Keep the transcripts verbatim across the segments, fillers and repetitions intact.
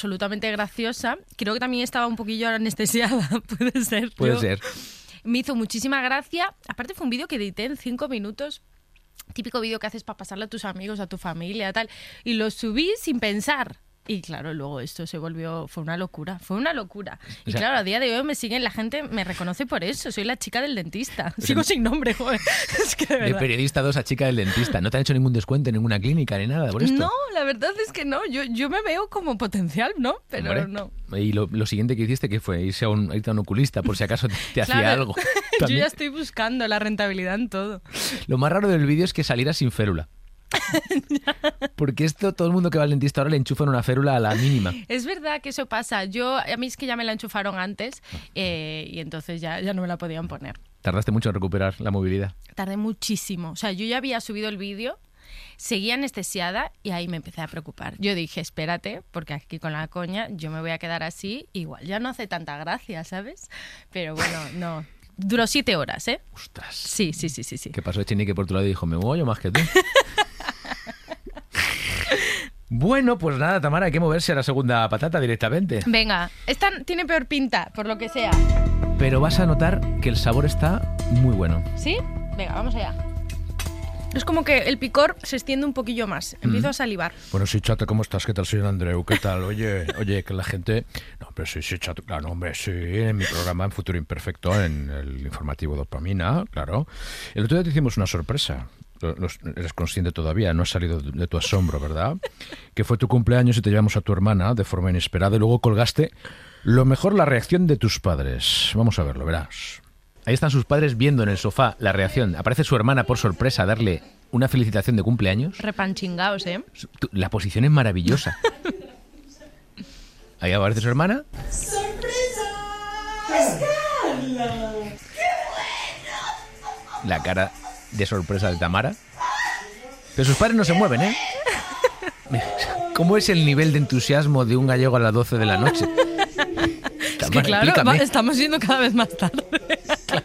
absolutamente graciosa. Creo que también estaba un poquillo anestesiada, puede ser. Puede Yo, ser. Me hizo muchísima gracia. Aparte fue un vídeo que edité en cinco minutos. Típico vídeo que haces para pasarle a tus amigos, a tu familia, tal. Y lo subí sin pensar. Y claro, luego esto se volvió, fue una locura, fue una locura. Y o sea, claro, a día de hoy me siguen, la gente me reconoce por eso, soy la chica del dentista. Sigo sin nombre, joder. Es que de de verdad. periodista dos a chica del dentista. ¿No te han hecho ningún descuento en ninguna clínica ni nada por esto? No, la verdad es que no, yo, yo me veo como potencial, ¿no? Pero Hombre. no. Y lo, lo siguiente que hiciste, que fue irse a un, irte a un oculista por si acaso te, te hacía Claro, algo. yo También. ya estoy buscando la rentabilidad en todo. Lo más raro del vídeo es que saliera sin férula. Porque esto, todo el mundo que va al dentista ahora le enchufan una férula a la mínima. Es verdad que eso pasa. Yo, a mí es que ya me la enchufaron antes eh, y entonces ya, ya no me la podían poner. Tardaste mucho en recuperar la movilidad. Tardé muchísimo. O sea, yo ya había subido el vídeo, seguía anestesiada y ahí me empecé a preocupar. Yo dije, espérate, porque aquí con la coña yo me voy a quedar así. Igual ya no hace tanta gracia, ¿sabes? Pero bueno, no. Duró siete horas, ¿eh? Ostras. Sí, sí, sí, sí, sí. ¿Qué pasó Echenique por tu lado y dijo, me muevo yo más que tú? Bueno, pues nada, Tamara, hay que moverse a la segunda patata directamente. Venga, esta tiene peor pinta, por lo que sea. Pero vas a notar que el sabor está muy bueno. ¿Sí? Venga, vamos allá. Es como que el picor se extiende un poquillo más. Empiezo mm. a salivar. Bueno, sí, chata, ¿cómo estás? ¿Qué tal, señor Andreu? ¿Qué tal? Oye, oye, que la gente... No, pero sí, sí, chato, claro, hombre, sí, en mi programa en Futuro Imperfecto, en el informativo Dopamina, claro. El otro día te hicimos una sorpresa. Lo, lo, eres consciente todavía, no has salido de tu asombro, ¿verdad? Que fue tu cumpleaños y te llevamos a tu hermana de forma inesperada y luego colgaste lo mejor, la reacción de tus padres. Vamos a verlo, verás. Ahí están sus padres viendo en el sofá la reacción. Aparece su hermana por sorpresa a darle una felicitación de cumpleaños. Repanchingaos, ¿eh? La posición es maravillosa. Ahí aparece su hermana. ¡Sorpresa! ¡Escarla! ¡Qué bueno! La cara de sorpresa de Tamara. Pero sus padres no se mueven, ¿eh? ¿Cómo es el nivel de entusiasmo de un gallego a las doce de la noche? Es que claro, va, estamos yendo cada vez más tarde. Claro.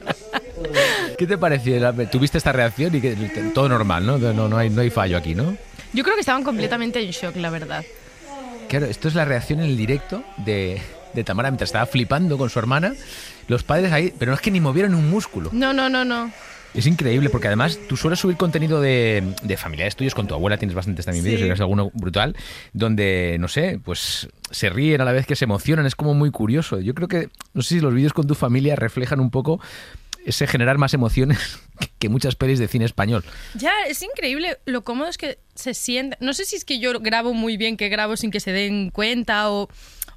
¿Qué te pareció? ¿Tuviste esta reacción? Y que todo normal, ¿no? No, no, hay, no hay fallo aquí, ¿no? Yo creo que estaban completamente en shock, la verdad. Claro, esto es la reacción en el directo de, de Tamara mientras estaba flipando con su hermana. Los padres ahí, pero no es que ni movieron un músculo. No, no, no, no. Es increíble, porque además tú sueles subir contenido de, de familiares tuyos, con tu abuela tienes bastantes también vídeos, sí. Si alguno brutal, donde, no sé, pues se ríen a la vez que se emocionan, es como muy curioso. Yo creo que, no sé si los vídeos con tu familia reflejan un poco ese generar más emociones que muchas pelis de cine español. Ya, es increíble lo cómodo es que se sienten. No sé si es que yo grabo muy bien, que grabo sin que se den cuenta o...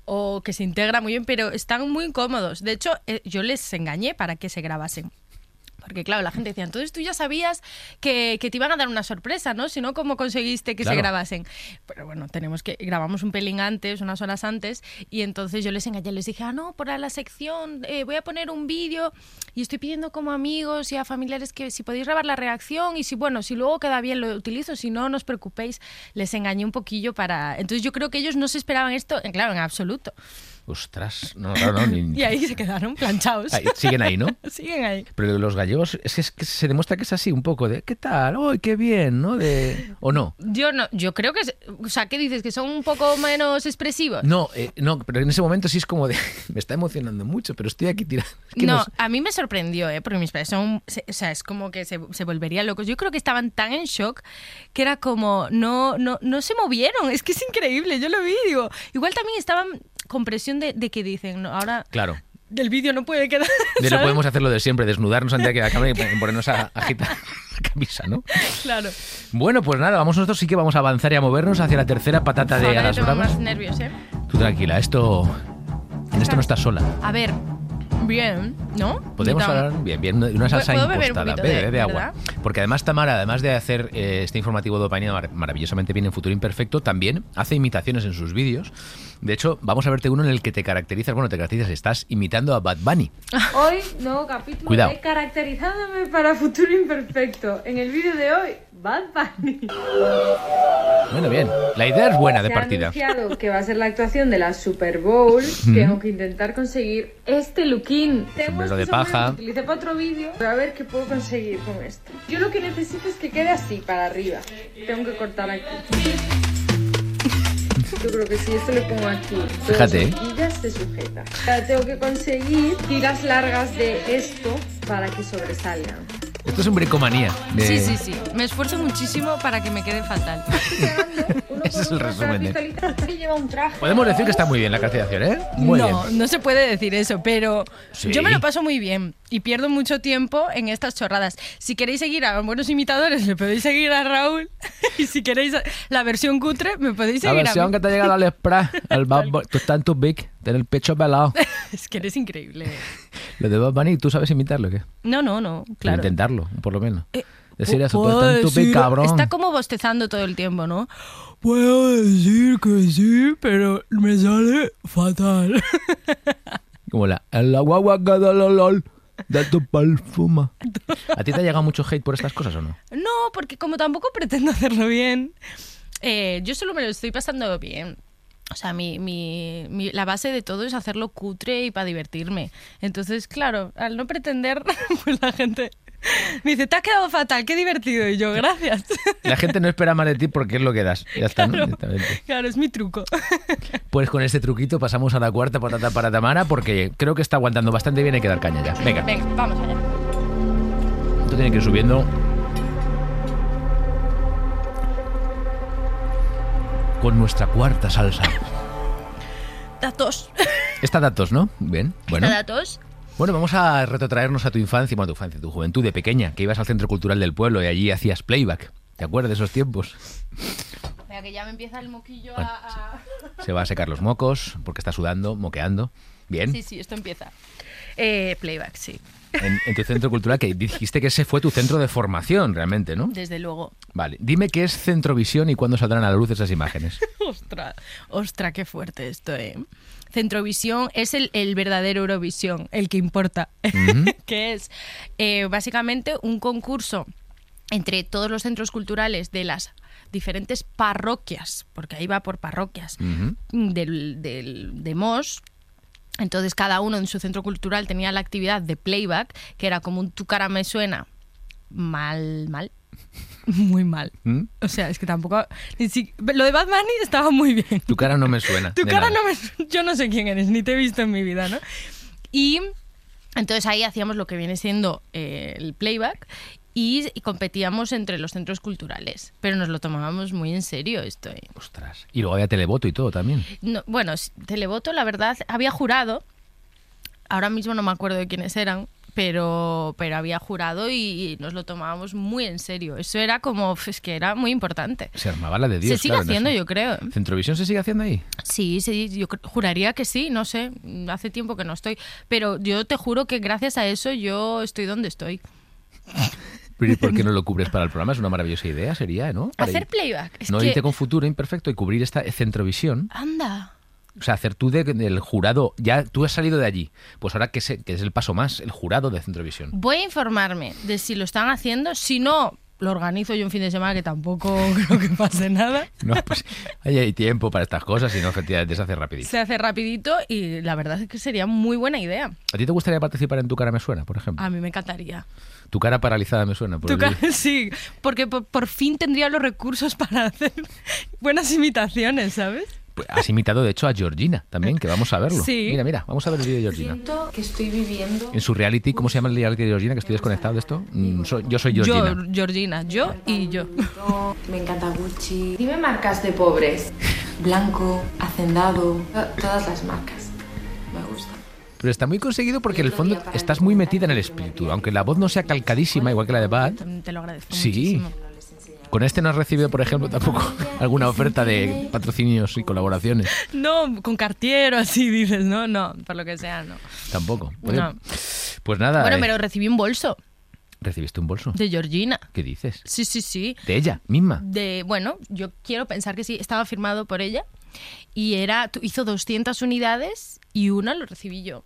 o que se integra muy bien, pero están muy cómodos. De hecho, eh, yo les engañé para que se grabasen. Porque claro, la gente decía, entonces tú ya sabías que, que te iban a dar una sorpresa, ¿no? Si no, ¿cómo conseguiste que claro. se grabasen? Pero bueno, tenemos que grabamos un pelín antes, unas horas antes, y entonces yo les engañé, les dije, ah, no, por la sección eh, voy a poner un vídeo y estoy pidiendo como amigos y a familiares que si podéis grabar la reacción y si, bueno, si luego queda bien lo utilizo, si no, no os preocupéis. Les engañé un poquillo para... Entonces yo creo que ellos no se esperaban esto, claro, en absoluto. Ostras, no, no, no. Ni... Y ahí se quedaron planchados. Ahí, siguen ahí, ¿no? Siguen ahí. Pero los gallegos, es que, es que se demuestra que es así, un poco de, ¿qué tal? ¡Uy, qué bien! ¿No? De, ¿o no? Yo no, yo creo que, o sea, ¿qué dices? ¿Que son un poco menos expresivos? No, eh, no, pero en ese momento sí es como de, me está emocionando mucho, pero estoy aquí tirando. Es que no, no, a mí me sorprendió, ¿eh? Porque mis padres son, o sea, es como que se, se volverían locos. Yo creo que estaban tan en shock que era como, no, no, no se movieron. Es que es increíble, yo lo vi, digo. Igual también estaban con presión de, de que dicen, ¿no? Ahora claro. Del vídeo no puede quedar. De no podemos hacer lo de siempre, desnudarnos ante la cámara y ponernos a agitar la camisa, ¿no? Claro. Bueno, pues nada, vamos nosotros sí que vamos a avanzar y a movernos hacia la tercera patata de Ahora Alas tengo Bravas. más nervios, ¿eh? Tú tranquila, esto en esto no estás sola. A ver, bien, ¿no? Podemos hablar bien, bien, de una salsa ¿Puedo beber impostada, un poquito bebe, de, bebe agua. ¿verdad? Porque además Tamara, además de hacer eh, este informativo de Dopamina mar- maravillosamente bien en Futuro Imperfecto, también hace imitaciones en sus vídeos. De hecho, vamos a verte uno en el que te caracterizas, bueno, te caracterizas, estás imitando a Bad Bunny. Hoy, nuevo capítulo Cuidado. de Caracterizándome para Futuro Imperfecto. En el vídeo de hoy, Bad Bunny. Bueno, bien, la idea es buena de Se partida. ha anunciado que va a ser la actuación de la Super Bowl. Tengo que intentar conseguir este looking. Tengo Sombrero este de paja. sombrero que utilicé para otro vídeo. A ver qué puedo conseguir con esto. Yo lo que necesito es que quede así, para arriba. Tengo que cortar aquí. Yo creo que sí, esto le pongo aquí. Fíjate, ¿eh? Y ya se sujeta. Ahora tengo que conseguir tiras largas de esto para que sobresalgan. Esto es un bricomanía. De... Sí, sí, sí. Me esfuerzo muchísimo para que me quede fatal. Ese es el resumen. ¿eh? Lleva un traje. Podemos decir que está muy bien la calcitación, ¿eh? Muy no, bien. no se puede decir eso, pero Sí. yo me lo paso muy bien y pierdo mucho tiempo en estas chorradas. Si queréis seguir a buenos imitadores, le podéis seguir a Raúl. Y si queréis la versión cutre, me podéis La seguir a versión mí. que te ha llegado al Express, el Bad Bunny, tú estás en tu big, tienes el pecho pelado. Es que eres increíble. Lo de Bad Bunny, ¿tú sabes imitarlo o qué? No, no, no, claro. Intentarlo, por lo menos. Eh, Decir eso, tú puedo estás en tu big, decir- cabrón. Está como bostezando todo el tiempo, ¿no? Puedo decir que sí, pero me sale fatal. Como la, el agua que da la lol de tu perfuma. ¿A ti te ha llegado mucho hate por estas cosas o no? No, porque como tampoco pretendo hacerlo bien, eh, yo solo me lo estoy pasando bien. O sea, mi, mi, mi- la base de todo es hacerlo cutre y para divertirme. Entonces, claro, al no pretender, pues la gente me dice, te has quedado fatal, qué divertido. Y yo, gracias. La gente no espera más de ti porque es lo que das. Ya está, ¿no? Claro, Directamente. claro, es mi truco. Pues con este truquito pasamos a la cuarta patata para Tamara porque creo que está aguantando bastante bien y hay que dar caña ya. Venga, Venga, vamos allá. esto tiene que ir subiendo. Con nuestra cuarta salsa. Datos. Esta datos, ¿no? Bien, bueno. Datos. Bueno, vamos a retrotraernos a tu infancia, bueno, tu infancia, tu juventud de pequeña, que ibas al Centro Cultural del Pueblo y allí hacías playback. ¿Te acuerdas de esos tiempos? Mira, que ya me empieza el moquillo Bueno, a... a... Se va a secar los mocos porque está sudando, moqueando. Bien. Sí, sí, esto empieza. Eh, playback, sí. En, en tu centro cultural, que dijiste que ese fue tu centro de formación, realmente, ¿no? Desde luego. Vale. Dime qué es Centrovisión y cuándo saldrán a la luz esas imágenes. Ostras, ostras, qué fuerte esto, ¿eh? Centrovisión es el, el verdadero Eurovisión, el que importa, Ujú. que es eh, básicamente un concurso entre todos los centros culturales de las diferentes parroquias, porque ahí va por parroquias, Ujú. del, del, de Mos. Entonces cada uno en su centro cultural tenía la actividad de playback, que era como un tu cara me suena mal, mal, muy mal. ¿Mm? O sea, es que tampoco... Ni si- lo de Bad Bunny estaba muy bien. Tu cara no me suena. Tu de cara nada. no me... Yo no sé quién eres, ni te he visto en mi vida, ¿no? Y entonces ahí hacíamos lo que viene siendo eh, el playback y, y competíamos entre los centros culturales. Pero nos lo tomábamos muy en serio esto. ¿eh? Ostras. Y luego había televoto y todo también. No, bueno, s- televoto, la verdad, había jurado. Ahora mismo no me acuerdo de quiénes eran, pero, pero había jurado y, y nos lo tomábamos muy en serio. Eso era como... Es que era muy importante. Se armaba la de Dios. Se sigue claro, en haciendo, eso. yo creo. ¿eh? ¿Centrovisión se sigue haciendo ahí? Sí, sí, yo cre- juraría que sí, no sé, hace tiempo que no estoy, pero yo te juro que gracias a eso yo estoy donde estoy. Pero ¿y por qué no lo cubres para el programa? Es una maravillosa idea, sería, ¿no? Para Hacer ir- playback, es no que... irte con Futuro Imperfecto y cubrir esta Centrovisión. Anda, O sea, hacer tú de- del jurado. Ya tú has salido de allí. Pues ahora que, se- que es el paso más, el jurado de Centrovisión. voy a informarme de si lo están haciendo, si no, lo organizo yo un fin de semana que tampoco creo que pase nada. No, pues ahí hay tiempo para estas cosas y no, efectivamente se hace rapidito. Se hace rapidito y la verdad es que sería muy buena idea. ¿A ti te gustaría participar en Tu cara me suena, por ejemplo? A mí me encantaría. Tu cara paralizada me suena. Por Tu el- ca- Sí, porque por, por fin tendría los recursos para hacer buenas imitaciones, ¿sabes? Pues has imitado, de hecho, a Georgina también, que vamos a verlo. Sí. Mira, mira, vamos a ver el vídeo de Georgina. Siento que estoy viviendo... En su reality, ¿cómo se llama el reality de Georgina? Que estoy desconectado de esto. Mm, soy- yo soy Georgina. Yo, Georgina, yo y yo. Me encanta Gucci. Dime marcas de pobres. Blanco, Hacendado, to- todas las marcas. Me gusta. Pero está muy conseguido porque en el fondo estás muy metida en el espíritu. Aunque la voz no sea calcadísima, igual que la de Bad. Te lo agradezco Sí. muchísimo. Con este no has recibido, por ejemplo, tampoco alguna oferta de patrocinios y colaboraciones. No, con Cartier o así dices, ¿no? No, por lo que sea, no. Tampoco. Oye, No. Pues nada. Bueno, eh, pero recibí un bolso ¿recibiste un bolso? de Georgina. ¿Qué dices? Sí, sí, sí. ¿De ella misma? De, bueno, yo quiero pensar que sí, estaba firmado por ella y era, tu- hizo doscientas unidades y una lo recibí yo.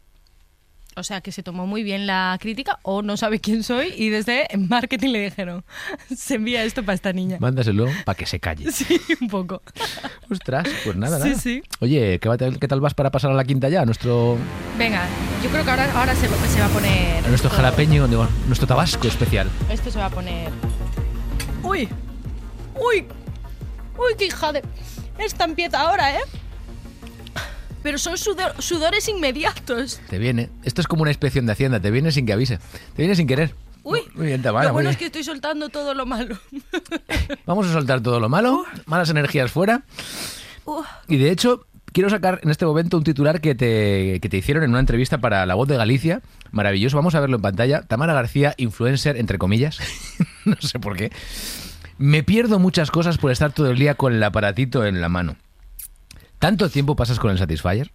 O sea, que se tomó muy bien la crítica o no sabe quién soy y desde en marketing le dijeron, se envía esto para esta niña. Mándaselo para que se calle. Sí, un poco. Ostras, pues nada, Sí, nada. sí. Oye, ¿qué, va- qué tal vas para pasar a la quinta ya? A nuestro, Venga, yo creo que ahora, ahora se, va- se va a poner... a nuestro esto- jalapeño, digo, nuestro tabasco especial. Esto se va a poner... ¡Uy! ¡Uy! ¡Uy, qué hija de...! Esta empieza ahora, ¿eh? Pero son sudor- sudores inmediatos. Te viene. Esto es como una inspección de Hacienda. Te viene sin que avise. Te viene sin querer. Uy, muy bien, Tamara, lo bueno muy es que estoy soltando todo lo malo. Vamos a soltar todo lo malo, malas energías fuera. Uh. Y de hecho, quiero sacar en este momento un titular que te, que te hicieron en una entrevista para La Voz de Galicia. Maravilloso, vamos a verlo en pantalla. Tamara García, influencer, entre comillas. No sé por qué. Me pierdo muchas cosas por estar todo el día con el aparatito en la mano. ¿Tanto tiempo pasas con el Satisfyer?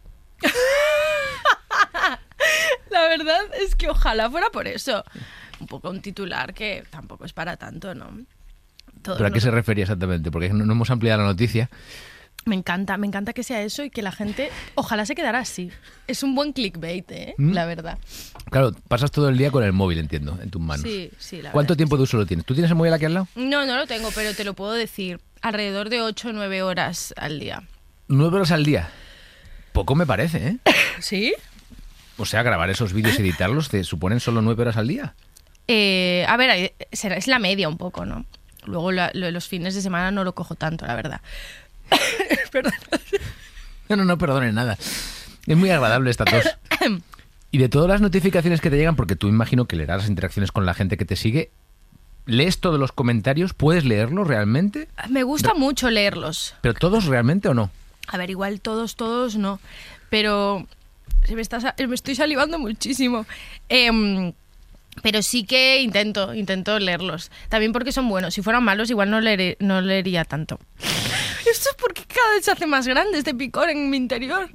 La verdad es que ojalá fuera por eso. Un poco un titular que tampoco es para tanto, ¿no? Todos ¿Pero a qué nos- se refería exactamente? Porque no, no hemos ampliado la noticia. Me encanta, me encanta que sea eso y que la gente ojalá se quedara así. Es un buen clickbait, ¿eh? ¿Mm? La verdad. Claro, pasas todo el día con el móvil, entiendo, en tus manos. Sí, sí, la ¿Cuánto verdad tiempo que de uso lo tienes? ¿Tú tienes el móvil aquí al lado? sí. No, no lo tengo, pero te lo puedo decir. Alrededor de ocho o nueve horas al día. Nueve horas al día. Poco me parece, ¿eh? ¿Sí? O sea, grabar esos vídeos y editarlos te suponen solo nueve horas al día. Eh, a ver, ahí- será, es la media un poco, ¿no? Luego la- lo de los fines de semana no lo cojo tanto, la verdad. Perdón. No, no, no perdone nada. Es muy agradable esta tos. Y de todas las notificaciones que te llegan, porque tú imagino que leerás las interacciones con la gente que te sigue, ¿lees todos los comentarios? ¿Puedes leerlos realmente? Me gusta mucho leerlos. ¿Pero todos realmente o no? A ver, igual todos, todos no. Pero se me, está, sa- me estoy salivando muchísimo. Em, pero sí que intento, intento leerlos. También porque son buenos. Si fueran malos, igual no, leeré- no leería tanto. Esto es porque cada vez se hace más grande este picor en mi interior.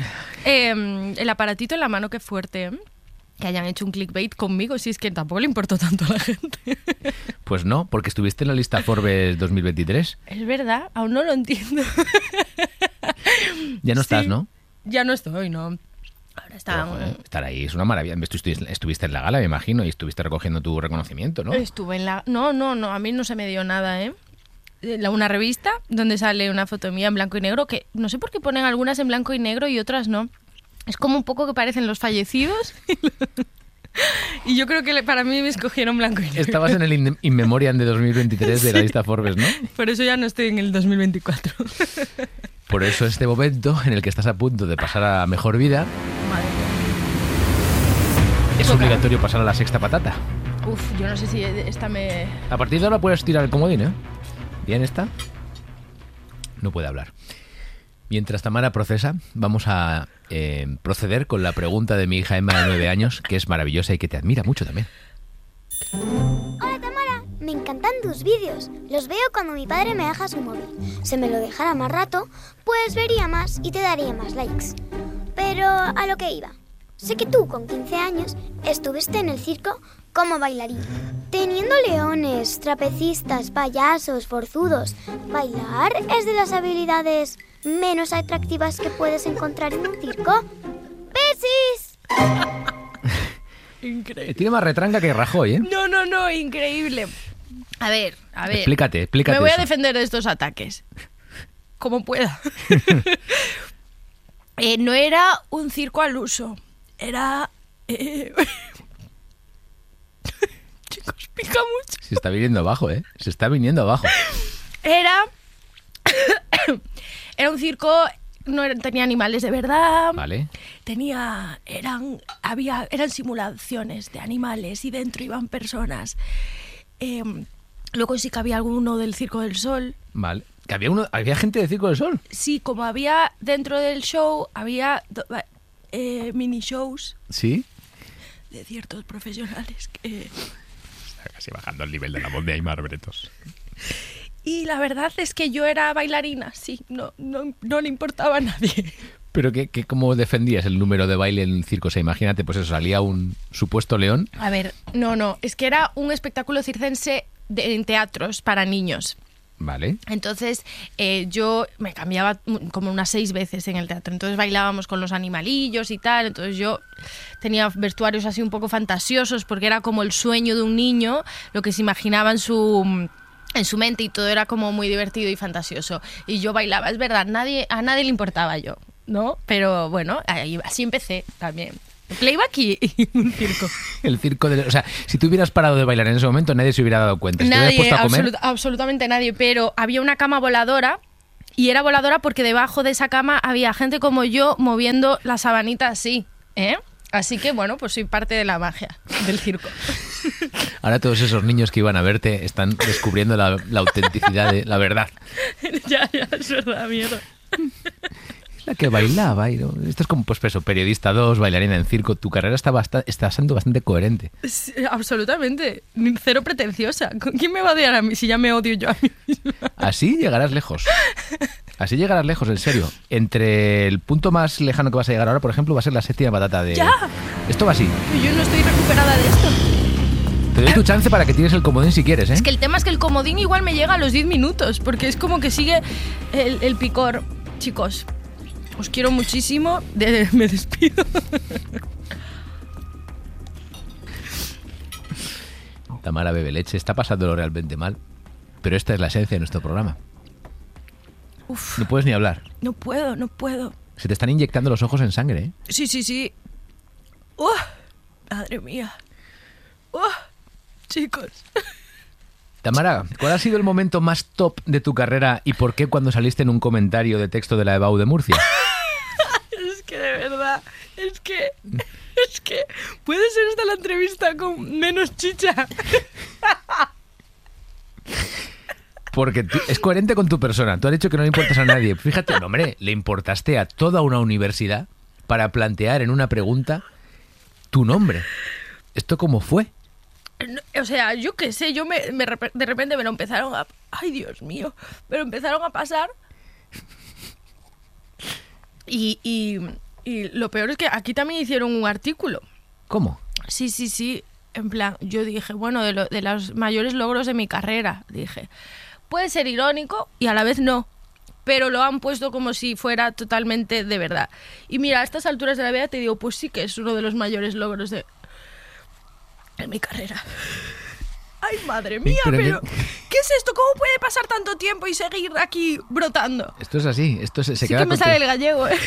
Em, el aparatito en la mano, qué fuerte. ¿eh? Que hayan hecho un clickbait conmigo, si es que tampoco le importó tanto a la gente. Pues no, porque estuviste en la lista Forbes dos mil veintitrés. Es verdad, aún no lo entiendo. Ya no estás, Sí. ¿no? Ya no estoy, ¿no? Ahora está... Pero, joder, estar ahí es una maravilla. Estuviste, estuviste en la gala, me imagino, y estuviste recogiendo tu reconocimiento, ¿no? Estuve en la... No, no, no, a mí no se me dio nada, ¿eh? La- Una revista donde sale una foto mía en blanco y negro, que no sé por qué ponen algunas en blanco y negro y otras no. Es como un poco que parecen los fallecidos. Y yo creo que le- para mí me escogieron blanco y negro. Estabas en el In, In Memoriam de dos mil veintitrés de la lista Forbes, ¿no? Por eso ya no estoy en el dos mil veinticuatro. Por eso este momento en el que estás a punto de pasar a mejor vida, Madre es Toca. obligatorio pasar a la sexta patata. mía. Uf, yo no sé si esta me... A partir de ahora puedes tirar el comodín, ¿eh? Bien, esta. No puede hablar. Mientras Tamara procesa, vamos a eh, proceder con la pregunta de mi hija Emma de nueve años, que es maravillosa y que te admira mucho también. Hola Tamara, me encantan tus vídeos. Los veo cuando mi padre me deja su móvil. Si me lo dejara más rato, pues vería más y te daría más likes. Pero a lo que iba. Sé que tú, con quince años, estuviste en el circo como bailarín. Teniendo leones, trapecistas, payasos, forzudos, ¿bailar es de las habilidades menos atractivas que puedes encontrar en un circo? ¡Besis! Increíble. Tiene más retranca que Rajoy, ¿eh? No, no, no, increíble. A ver, a ver. Explícate, explícate Me voy eso. a defender de estos ataques. Como pueda. Eh, no era un circo al uso. Era... eh, Chicos, pica mucho. Se está viniendo abajo, ¿eh? Se está viniendo abajo. Era... Era un circo... No era- tenía animales de verdad. Vale. Tenía... Eran... Había... Eran simulaciones de animales y dentro iban personas. Eh, luego sí que había alguno del Circo del Sol. Vale. Que había, uno, había gente de Circo del Sol. Sí, como había dentro del show, había do- eh, mini shows Sí. de ciertos profesionales que... Está casi bajando el nivel de la voz de Aymar Bretos. Y la verdad es que yo era bailarina, sí, no, no, no le importaba a nadie. Pero que, que ¿cómo defendías el número de baile en el circo? O sea, imagínate, pues eso, salía un supuesto león. A ver, no, no, es que era un espectáculo circense de- en teatros para niños. Vale. Entonces eh, yo me cambiaba como unas seis veces en el teatro. Entonces bailábamos con los animalillos y tal. Entonces yo tenía vestuarios así un poco fantasiosos porque era como el sueño de un niño, lo que se imaginaba en su, en su mente y todo era como muy divertido y fantasioso. Y yo bailaba, es verdad, nadie, a nadie le importaba yo, ¿no? Pero bueno, ahí, así empecé también. Playback y, y un circo. El circo de... O sea, si tú hubieras parado de bailar en ese momento, nadie se hubiera dado cuenta. Si te hubieras Nadie, puesto a comer... absolut- absolutamente nadie, pero había una cama voladora Y era voladora porque debajo de esa cama había gente como yo moviendo la sabanita así, ¿eh? Así que, bueno, pues soy parte de la magia del circo. Ahora todos esos niños que iban a verte están descubriendo la, la autenticidad de la verdad. Ya, ya, es verdad, miedo. La que bailaba. Y no. Esto es como, pues, eso, periodista dos, bailarina en circo. Tu carrera está, bastante, está siendo bastante coherente. Sí, absolutamente. Cero pretenciosa. ¿Con quién me va a odiar a mí si ya me odio yo a mí misma? Así llegarás lejos. Así llegarás lejos, en serio. Entre el punto más lejano que vas a llegar ahora, por ejemplo, va a ser la séptima patata de... ¡Ya! Esto va así. Yo no estoy recuperada de esto. Te doy tu chance para que tires el comodín si quieres, ¿eh? Es que el tema es que el comodín igual me llega a los diez minutos, porque es como que sigue el, el picor. Chicos, os quiero muchísimo. De, me despido. Tamara bebe leche. Está pasándolo realmente mal. Pero esta es la esencia de nuestro programa. Uf, No puedes ni hablar. no puedo, no puedo. Se te están inyectando los ojos en sangre, ¿eh? Sí, sí, sí. ¡Uf! Madre mía. ¡Uf! Chicos. Tamara, ¿cuál ha sido el momento más top de tu carrera y por qué cuando saliste en un comentario de texto de la EBAU de Murcia? Es que de verdad, es que, es que puede ser esta la entrevista con menos chicha. Porque tú- es coherente con tu persona. Tú has dicho que no le importas a nadie. Fíjate, no, hombre, le importaste a toda una universidad para plantear en una pregunta tu nombre. ¿Esto cómo fue? No, o sea, yo qué sé, yo me, me rep- de repente me lo empezaron a... Ay, Dios mío, me lo empezaron a pasar. Y, y, y lo peor es que aquí también hicieron un artículo. ¿Cómo? Sí, sí, sí. En plan, yo dije, bueno, de, lo, de los mayores logros de mi carrera, dije, puede ser irónico y a la vez no, pero lo han puesto como si fuera totalmente de verdad. Y mira, a estas alturas de la vida te digo, pues sí que es uno de los mayores logros de, de mi carrera. Ay, madre mía, Pero pero, que- ¿qué es esto? ¿Cómo puede pasar tanto tiempo y seguir aquí brotando? Esto es así. Esto se, se Sí queda que me contigo. sale el gallego, ¿eh?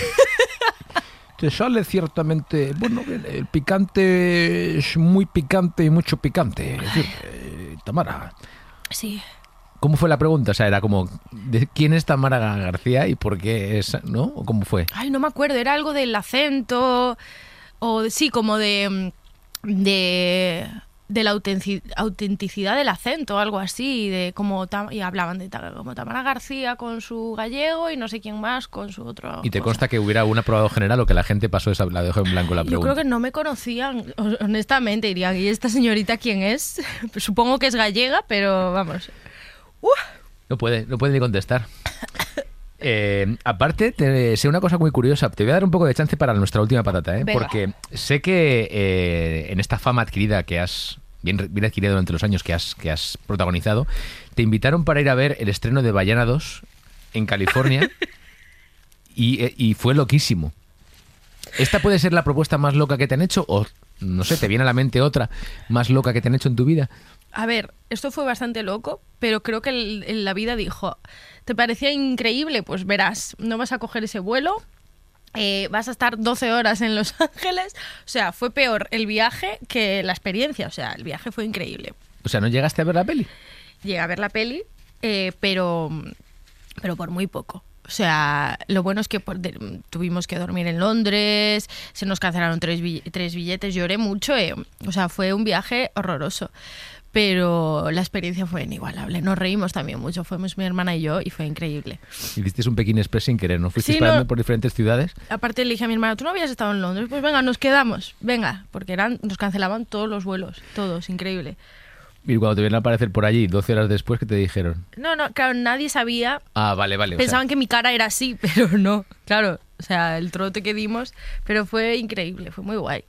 Te sale ciertamente, bueno, el picante es muy picante y mucho picante. Es decir, eh, Tamara, Sí. ¿Cómo fue la pregunta? O sea, era como, ¿de quién es Tamara García y por qué es, no? ¿O cómo fue? Ay, no me acuerdo, era algo del acento, o de- sí, como de, de, de la autenci- autenticidad del acento, algo así, de como Tam- y hablaban de ta- como Tamara García con su gallego y no sé quién más con su otro. ¿Y te cosa. consta que hubiera un aprobado general o que la gente pasó esa, la dejó en blanco la Yo pregunta? creo que no me conocían, ho- honestamente, dirían, ¿y esta señorita quién es? Supongo que es gallega, pero vamos. ¡Uh! No puede, no puede ni contestar. Eh, aparte, te, sé una cosa muy curiosa. Te voy a dar un poco de chance para nuestra última patata, ¿eh? Venga. Porque sé que eh, en esta fama adquirida que has, bien, bien adquirida durante los años que has, que has protagonizado, te invitaron para ir a ver el estreno de Ballena dos en California y, eh, y fue loquísimo. ¿Esta puede ser la propuesta más loca que te han hecho? O, no sé, ¿te viene a la mente otra más loca que te han hecho en tu vida? A ver, esto fue bastante loco, pero creo que el- el- la vida dijo, ¿te parecía increíble? Pues verás, no vas a coger ese vuelo, eh, vas a estar doce horas en Los Ángeles, o sea, fue peor el viaje que la experiencia, o sea, el viaje fue increíble. O sea, ¿no llegaste a ver la peli? Llegué a ver la peli, eh, pero, pero por muy poco. O sea, lo bueno es que por- de- tuvimos que dormir en Londres, se nos cancelaron tres, bill- tres billetes, lloré mucho, eh, o sea, fue un viaje horroroso. Pero la experiencia fue inigualable. Nos reímos también mucho. Fuimos mi hermana y yo y fue increíble. Hiciste un Pekín Express sin querer, ¿no? Fuiste Sí, parando no. por diferentes ciudades. Aparte le dije a mi hermana, ¿tú no habías estado en Londres? Pues venga, nos quedamos. Venga, porque eran, nos cancelaban todos los vuelos. Todos, increíble. Y cuando te vieron a aparecer por allí, doce horas después, ¿qué te dijeron? No, no, claro, nadie sabía. Ah, vale, vale. o sea, Pensaban que mi cara era así, pero no. Claro, o sea, el trote que dimos. Pero fue increíble, fue muy guay.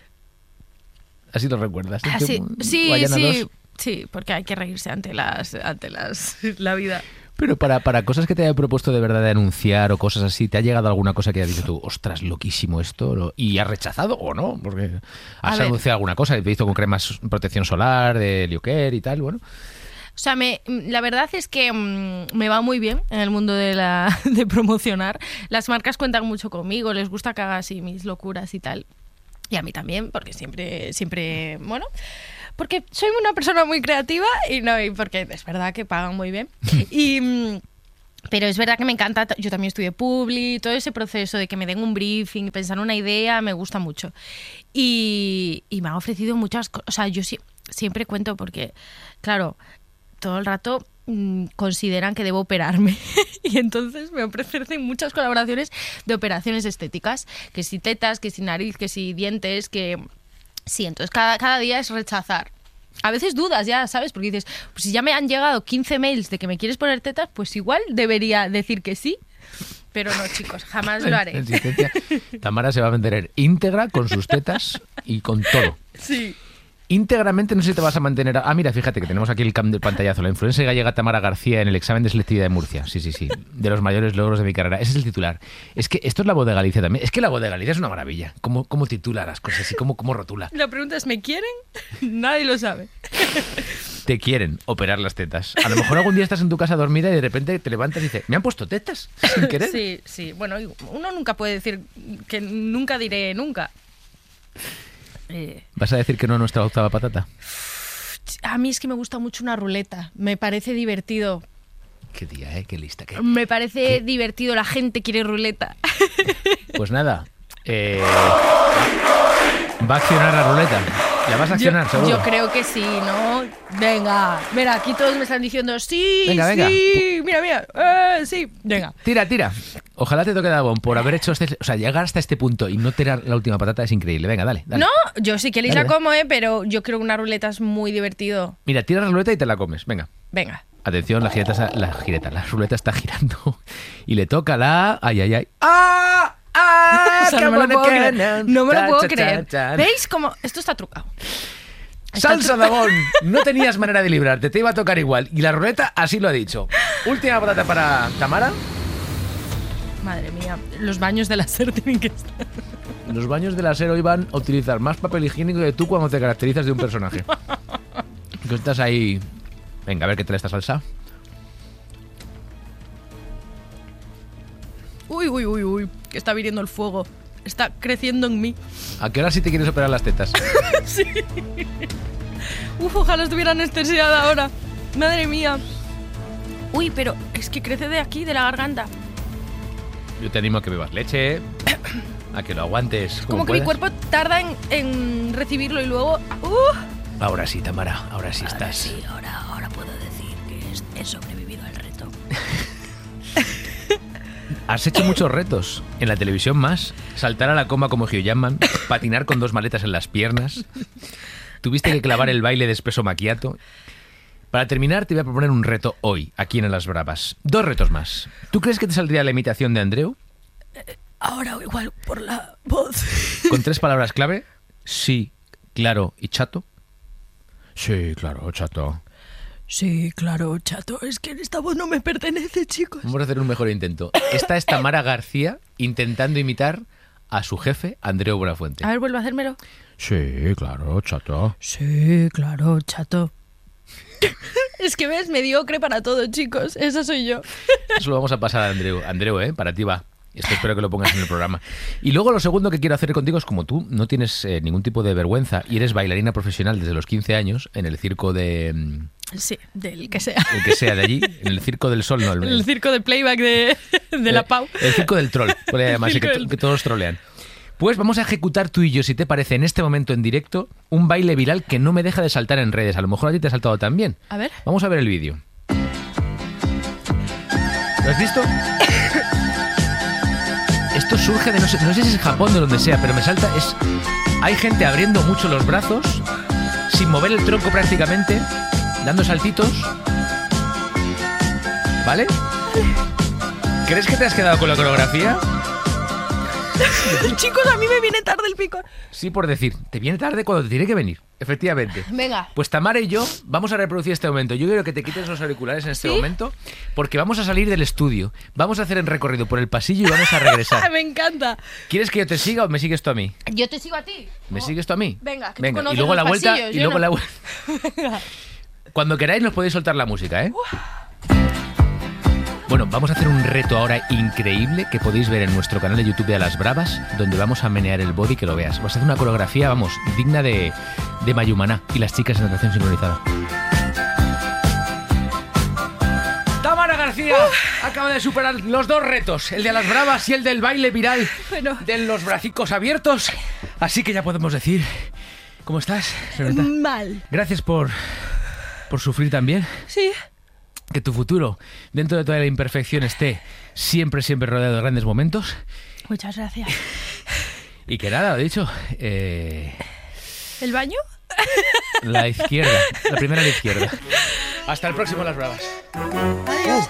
así lo recuerdas. Así, Este, sí, Guayana sí. dos. Sí, porque hay que reírse ante las, ante las, la vida. Pero para, para cosas que te haya propuesto de verdad de anunciar o cosas así, ¿te ha llegado alguna cosa que hayas dicho tú, ostras, loquísimo esto? Lo- ¿Y has rechazado o no? Porque has ver. anunciado alguna cosa, he visto con cremas protección solar, de Lioker y tal, bueno. O sea, me, la verdad es que mm, me va muy bien en el mundo de, la, de promocionar. Las marcas cuentan mucho conmigo, les gusta que haga así mis locuras y tal. Y a mí también, porque siempre, siempre, bueno, porque soy una persona muy creativa y no, y porque es verdad que pagan muy bien. Y, mm, Pero es verdad que me encanta, yo también estudié Publi, todo ese proceso de que me den un briefing, pensar una idea, me gusta mucho. Y, y me han ofrecido muchas cosas, o sea, yo si, siempre cuento porque, claro, todo el rato mmm, consideran que debo operarme y entonces me ofrecen muchas colaboraciones de operaciones estéticas, que si tetas, que si nariz, que si dientes, que... Sí, entonces cada, cada día es rechazar. A veces dudas ya, ¿sabes? Porque dices, pues si ya me han llegado quince mails de que me quieres poner tetas, pues igual debería decir que sí. Pero no, chicos, jamás lo haré. Tamara se va a mantener íntegra con sus tetas y con todo. Sí. Íntegramente no sé si te vas a mantener... Ah, mira, fíjate que tenemos aquí el cam del pantallazo. La influencer gallega Tamara García en el examen de selectividad de Murcia. Sí, sí, sí. De los mayores logros de mi carrera. Ese es el titular. Es que esto es La Voz de Galicia también. Es que La Voz de Galicia es una maravilla. Cómo, cómo titula las cosas y cómo, cómo rotula. La pregunta es, ¿me quieren? Nadie lo sabe. Te quieren operar las tetas. A lo mejor algún día estás en tu casa dormida y de repente te levantas y dices, ¿me han puesto tetas? Sin querer. Sí, sí. Bueno, uno nunca puede decir que nunca diré nunca. ¿Vas a decir que no a nuestra octava patata? A mí es que me gusta mucho una ruleta. Me parece divertido. Qué día, ¿eh? Qué lista. Qué... Me parece ¿Qué? divertido. La gente quiere ruleta. Pues nada. Eh... Va a accionar la ruleta. ¿La vas a accionar, yo, seguro? Yo creo que sí, ¿no? Venga. Mira, aquí todos me están diciendo sí, venga, venga. sí. Mira, mira. Eh, sí. Venga. Tira, tira. Ojalá te toque Dabón por haber hecho este... O sea, llegar hasta este punto y no tirar la última patata es increíble. Venga, dale, dale. No, yo si queréis dale, la como, ¿eh? Pero yo creo que una ruleta es muy divertido. Mira, tira la ruleta y te la comes. Venga. Venga. Atención, la gireta, la gireta, la ruleta está girando. Y le toca la... Ay, ay, ay. ¡Ah! ¡Ah! O sea, no me lo puedo creer. No me lo puedo creer. ¿Veis cómo? Esto está trucado. Salsa Dabón, no tenías manera de librarte, te iba a tocar igual. Y la ruleta así lo ha dicho. Última patata para Tamara. Madre mía, los baños de la SER tienen que estar. Los baños de la SER hoy van a utilizar más papel higiénico que tú cuando te caracterizas de un personaje. Tú estás ahí... Venga, a ver qué tal esta salsa. Uy, uy, uy, uy, que está viniendo el fuego. Está creciendo en mí. ¿A qué hora sí te quieres operar las tetas? Sí. Uf, ojalá estuviera anestesiada ahora. Madre mía. Uy, pero es que crece de aquí, de la garganta. Yo te animo a que bebas leche, a que lo aguantes como, como que puedas. Mi cuerpo tarda en, en recibirlo y luego... Uh. Ahora sí, Tamara, ahora sí ahora estás. Sí, ahora, ahora puedo decir que he sobrevivido al reto. Has hecho muchos retos. En la televisión más. Saltar a la coma como Hugh Jackman. Patinar con dos maletas en las piernas. Tuviste que clavar el baile de espresso macchiato. Para terminar, te voy a proponer un reto hoy, aquí en Las Bravas. Dos retos más. ¿Tú crees que te saldría la imitación de Andreu? Eh, ahora igual por la voz. ¿Con tres palabras clave? Sí, claro y chato. Sí, claro, chato. Sí, claro, chato. Es que esta voz no me pertenece, chicos. Vamos a hacer un mejor intento. Esta es Tamara García intentando imitar a su jefe, Andreu Buenafuente. A ver, vuelvo a hacérmelo. Sí, claro, chato. Sí, claro, chato. Es que ves, mediocre para todo, chicos. Esa soy yo. Eso lo vamos a pasar a Andreu. Andreu, ¿eh? Para ti va. Esto espero que lo pongas en el programa. Y luego lo segundo que quiero hacer contigo es, como tú no tienes eh, ningún tipo de vergüenza y eres bailarina profesional desde los quince años en el circo de... Sí, del que sea. El que sea de allí, en el Circo del Sol, ¿no? El, el circo de playback de, de la Pau. El, el Circo del Troll, por además, que, del... que todos trolean. Pues vamos a ejecutar tú y yo, si te parece, en este momento en directo, un baile viral que no me deja de saltar en redes. A lo mejor a ti te ha saltado también. A ver. Vamos a ver el vídeo. ¿Lo has visto? Esto surge de, no sé, no sé si es Japón o donde sea, pero me salta, es... Hay gente abriendo mucho los brazos, sin mover el tronco prácticamente, dando saltitos. ¿Vale? ¿Crees que te has quedado con la coreografía? Chicos, a mí me viene tarde el picor. Sí, por decir, te viene tarde cuando te tiene que venir, efectivamente. Venga. Pues Tamara y yo vamos a reproducir este momento. Yo quiero que te quites los auriculares en este ¿Sí? momento, porque vamos a salir del estudio, vamos a hacer el recorrido por el pasillo y vamos a regresar. Me encanta. ¿Quieres que yo te siga o me sigues tú a mí? Yo te sigo a ti. ¿Me oh. sigues tú a mí? Venga, que Venga. tú conoces Y luego los la vuelta pasillos, y yo luego no. la vuelta. Cuando queráis nos podéis soltar la música, ¿eh? Uh. Bueno, vamos a hacer un reto ahora increíble que podéis ver en nuestro canal de YouTube de A Las Bravas, donde vamos a menear el body, que lo veas. Vas a hacer una coreografía, vamos, digna de, de Mayumaná y las chicas en natación sincronizada. Tamara García. García acaba de superar los dos retos, el de las bravas y el del baile viral Bueno. de los bracicos abiertos. Así que ya podemos decir... ¿Cómo estás, Renata? Mal. Gracias por, por sufrir también. Sí. Que tu futuro, dentro de toda la imperfección, esté siempre, siempre rodeado de grandes momentos. Muchas gracias. Y que nada, lo dicho, eh, ¿El baño? la izquierda, la primera a la izquierda. Hasta el próximo Las Bravas. Adiós.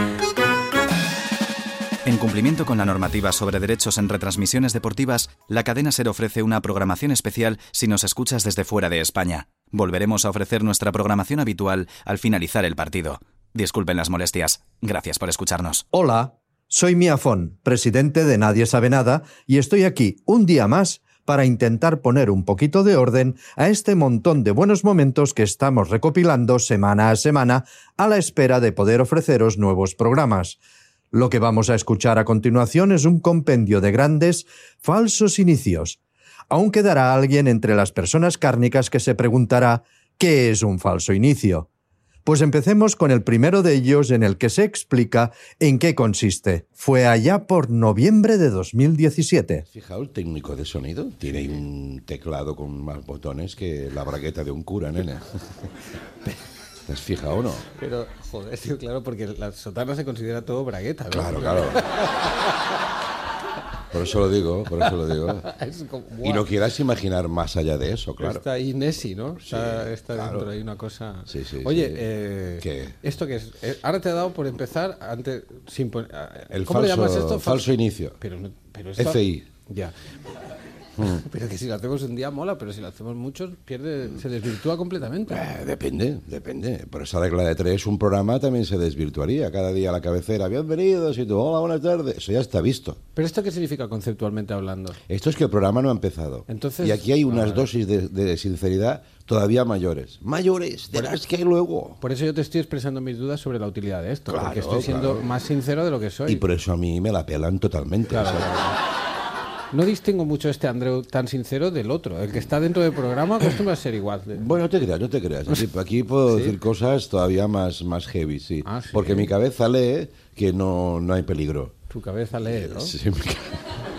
En cumplimiento con la normativa sobre derechos en retransmisiones deportivas, la cadena SER ofrece una programación especial si nos escuchas desde fuera de España. Volveremos a ofrecer nuestra programación habitual al finalizar el partido. Disculpen las molestias. Gracias por escucharnos. Hola, soy Mia Fon, presidente de Nadie Sabe Nada, y estoy aquí un día más para intentar poner un poquito de orden a este montón de buenos momentos que estamos recopilando semana a semana a la espera de poder ofreceros nuevos programas. Lo que vamos a escuchar a continuación es un compendio de grandes, falsos inicios. Aún quedará alguien entre las personas cárnicas que se preguntará ¿qué es un falso inicio? Pues empecemos con el primero de ellos, en el que se explica en qué consiste. Fue allá por noviembre de dos mil diecisiete. Fijaos, el técnico de sonido tiene un teclado con más botones que la bragueta de un cura, nene. ¿Te has fijado o no? Pero, joder, tío, claro, porque la sotana se considera todo bragueta, ¿no? Claro, claro. Por eso lo digo, por eso lo digo. Es como, Y no quieras imaginar más allá de eso, claro. Está ahí Nessie, ¿no? Está, Sí, está claro. dentro ahí una cosa... Sí, sí, Oye, sí. eh, ¿Qué? ¿esto qué es? Eh, ahora te ha dado por empezar antes... Sin pon- El ¿Cómo falso, le llamas esto? falso inicio. Pero, no- pero esto- F I. Ya. Pero que si lo hacemos un día mola, pero si lo hacemos muchos, pierde, se desvirtúa completamente. Eh, depende, depende. Por esa regla de tres, un programa también se desvirtuaría. Cada día a la cabecera, bienvenidos, y tú, hola, buenas tardes. Eso ya está visto. ¿Pero esto qué significa conceptualmente hablando? Esto es que el programa no ha empezado. Entonces- y aquí hay unas Ah, vale. dosis de, de sinceridad todavía mayores. Mayores, de las que hay luego. Por eso yo te estoy expresando mis dudas sobre la utilidad de esto, Claro, porque estoy siendo claro. más sincero de lo que soy. Y por eso a mí me la pelan totalmente. Claro, o sea, claro. No distingo mucho este Andreu tan sincero del otro. El que está dentro del programa acostumbra a ser igual. Bueno, no te creas, no te creas. Aquí, aquí puedo decir cosas todavía más, más heavy, sí. Ah, ¿sí? Porque mi cabeza lee que no, no hay peligro. Tu cabeza lee, ¿no? Sí, mi, ca-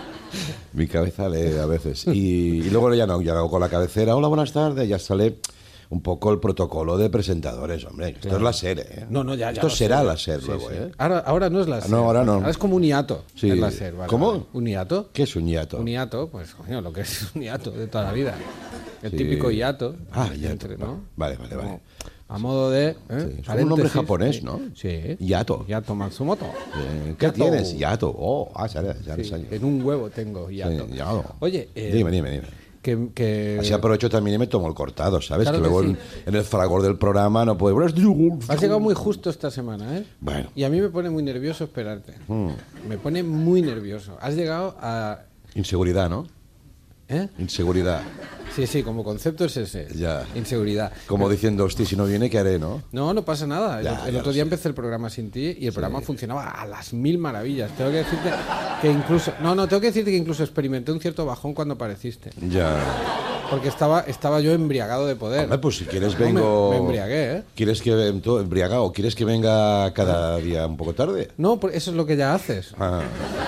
mi cabeza lee a veces. Y, y luego ya no, ya hago con la cabecera, hola, buenas tardes, ya sale un poco el protocolo de presentadores, hombre. Esto Claro. es la SER, ¿eh? No, no, ya, ya Esto lo será sé. la SER Sí, luego, sí. ¿eh? Ahora, ahora no es la SER. No, ahora no. Ahora es como un hiato. Sí. Es la SER, vale, ¿Cómo? vale. ¿Un hiato? ¿Qué es un hiato? Un hiato, pues, coño, lo que es un hiato de toda la vida. El Sí. típico hiato. Ah, hiato, entre, ¿no? vale, vale, vale. Como a modo de... ¿eh? Sí, es como un paréntesis, nombre japonés, ¿no? Sí. Yato. Yato Matsumoto. Eh, ¿Qué Yato. tienes? Yato. Oh, ah, ya, ya, Sí, ya, ya. en un huevo tengo yato. Sí, yato. Oye, eh, Dime, dime, dime. que... que... Así aprovecho también y me tomo el cortado, ¿sabes? Claro que que luego sí. en, en el fragor del programa no puede... Has llegado muy justo esta semana, ¿eh? Bueno. Y a mí me pone muy nervioso esperarte. Mm. Me pone muy nervioso. Has llegado a... Inseguridad, ¿no? ¿Eh? Inseguridad. Sí, sí, como concepto es ese. Ya. Inseguridad. Como diciendo, hostia, si no viene, ¿qué haré, no? No, no pasa nada. Ya, el el ya otro lo día sé. empecé el programa sin ti y el programa funcionaba a las mil maravillas. Tengo que decirte que incluso... No, no, tengo que decirte que incluso experimenté un cierto bajón cuando apareciste. Ya. Porque estaba, estaba yo embriagado de poder. Hombre, pues si quieres No, me- vengo... me embriagué, ¿eh? ¿Quieres que... ven- tú, embriagado? ¿Quieres que venga cada día un poco tarde? No, por- eso es lo que ya haces. Ah.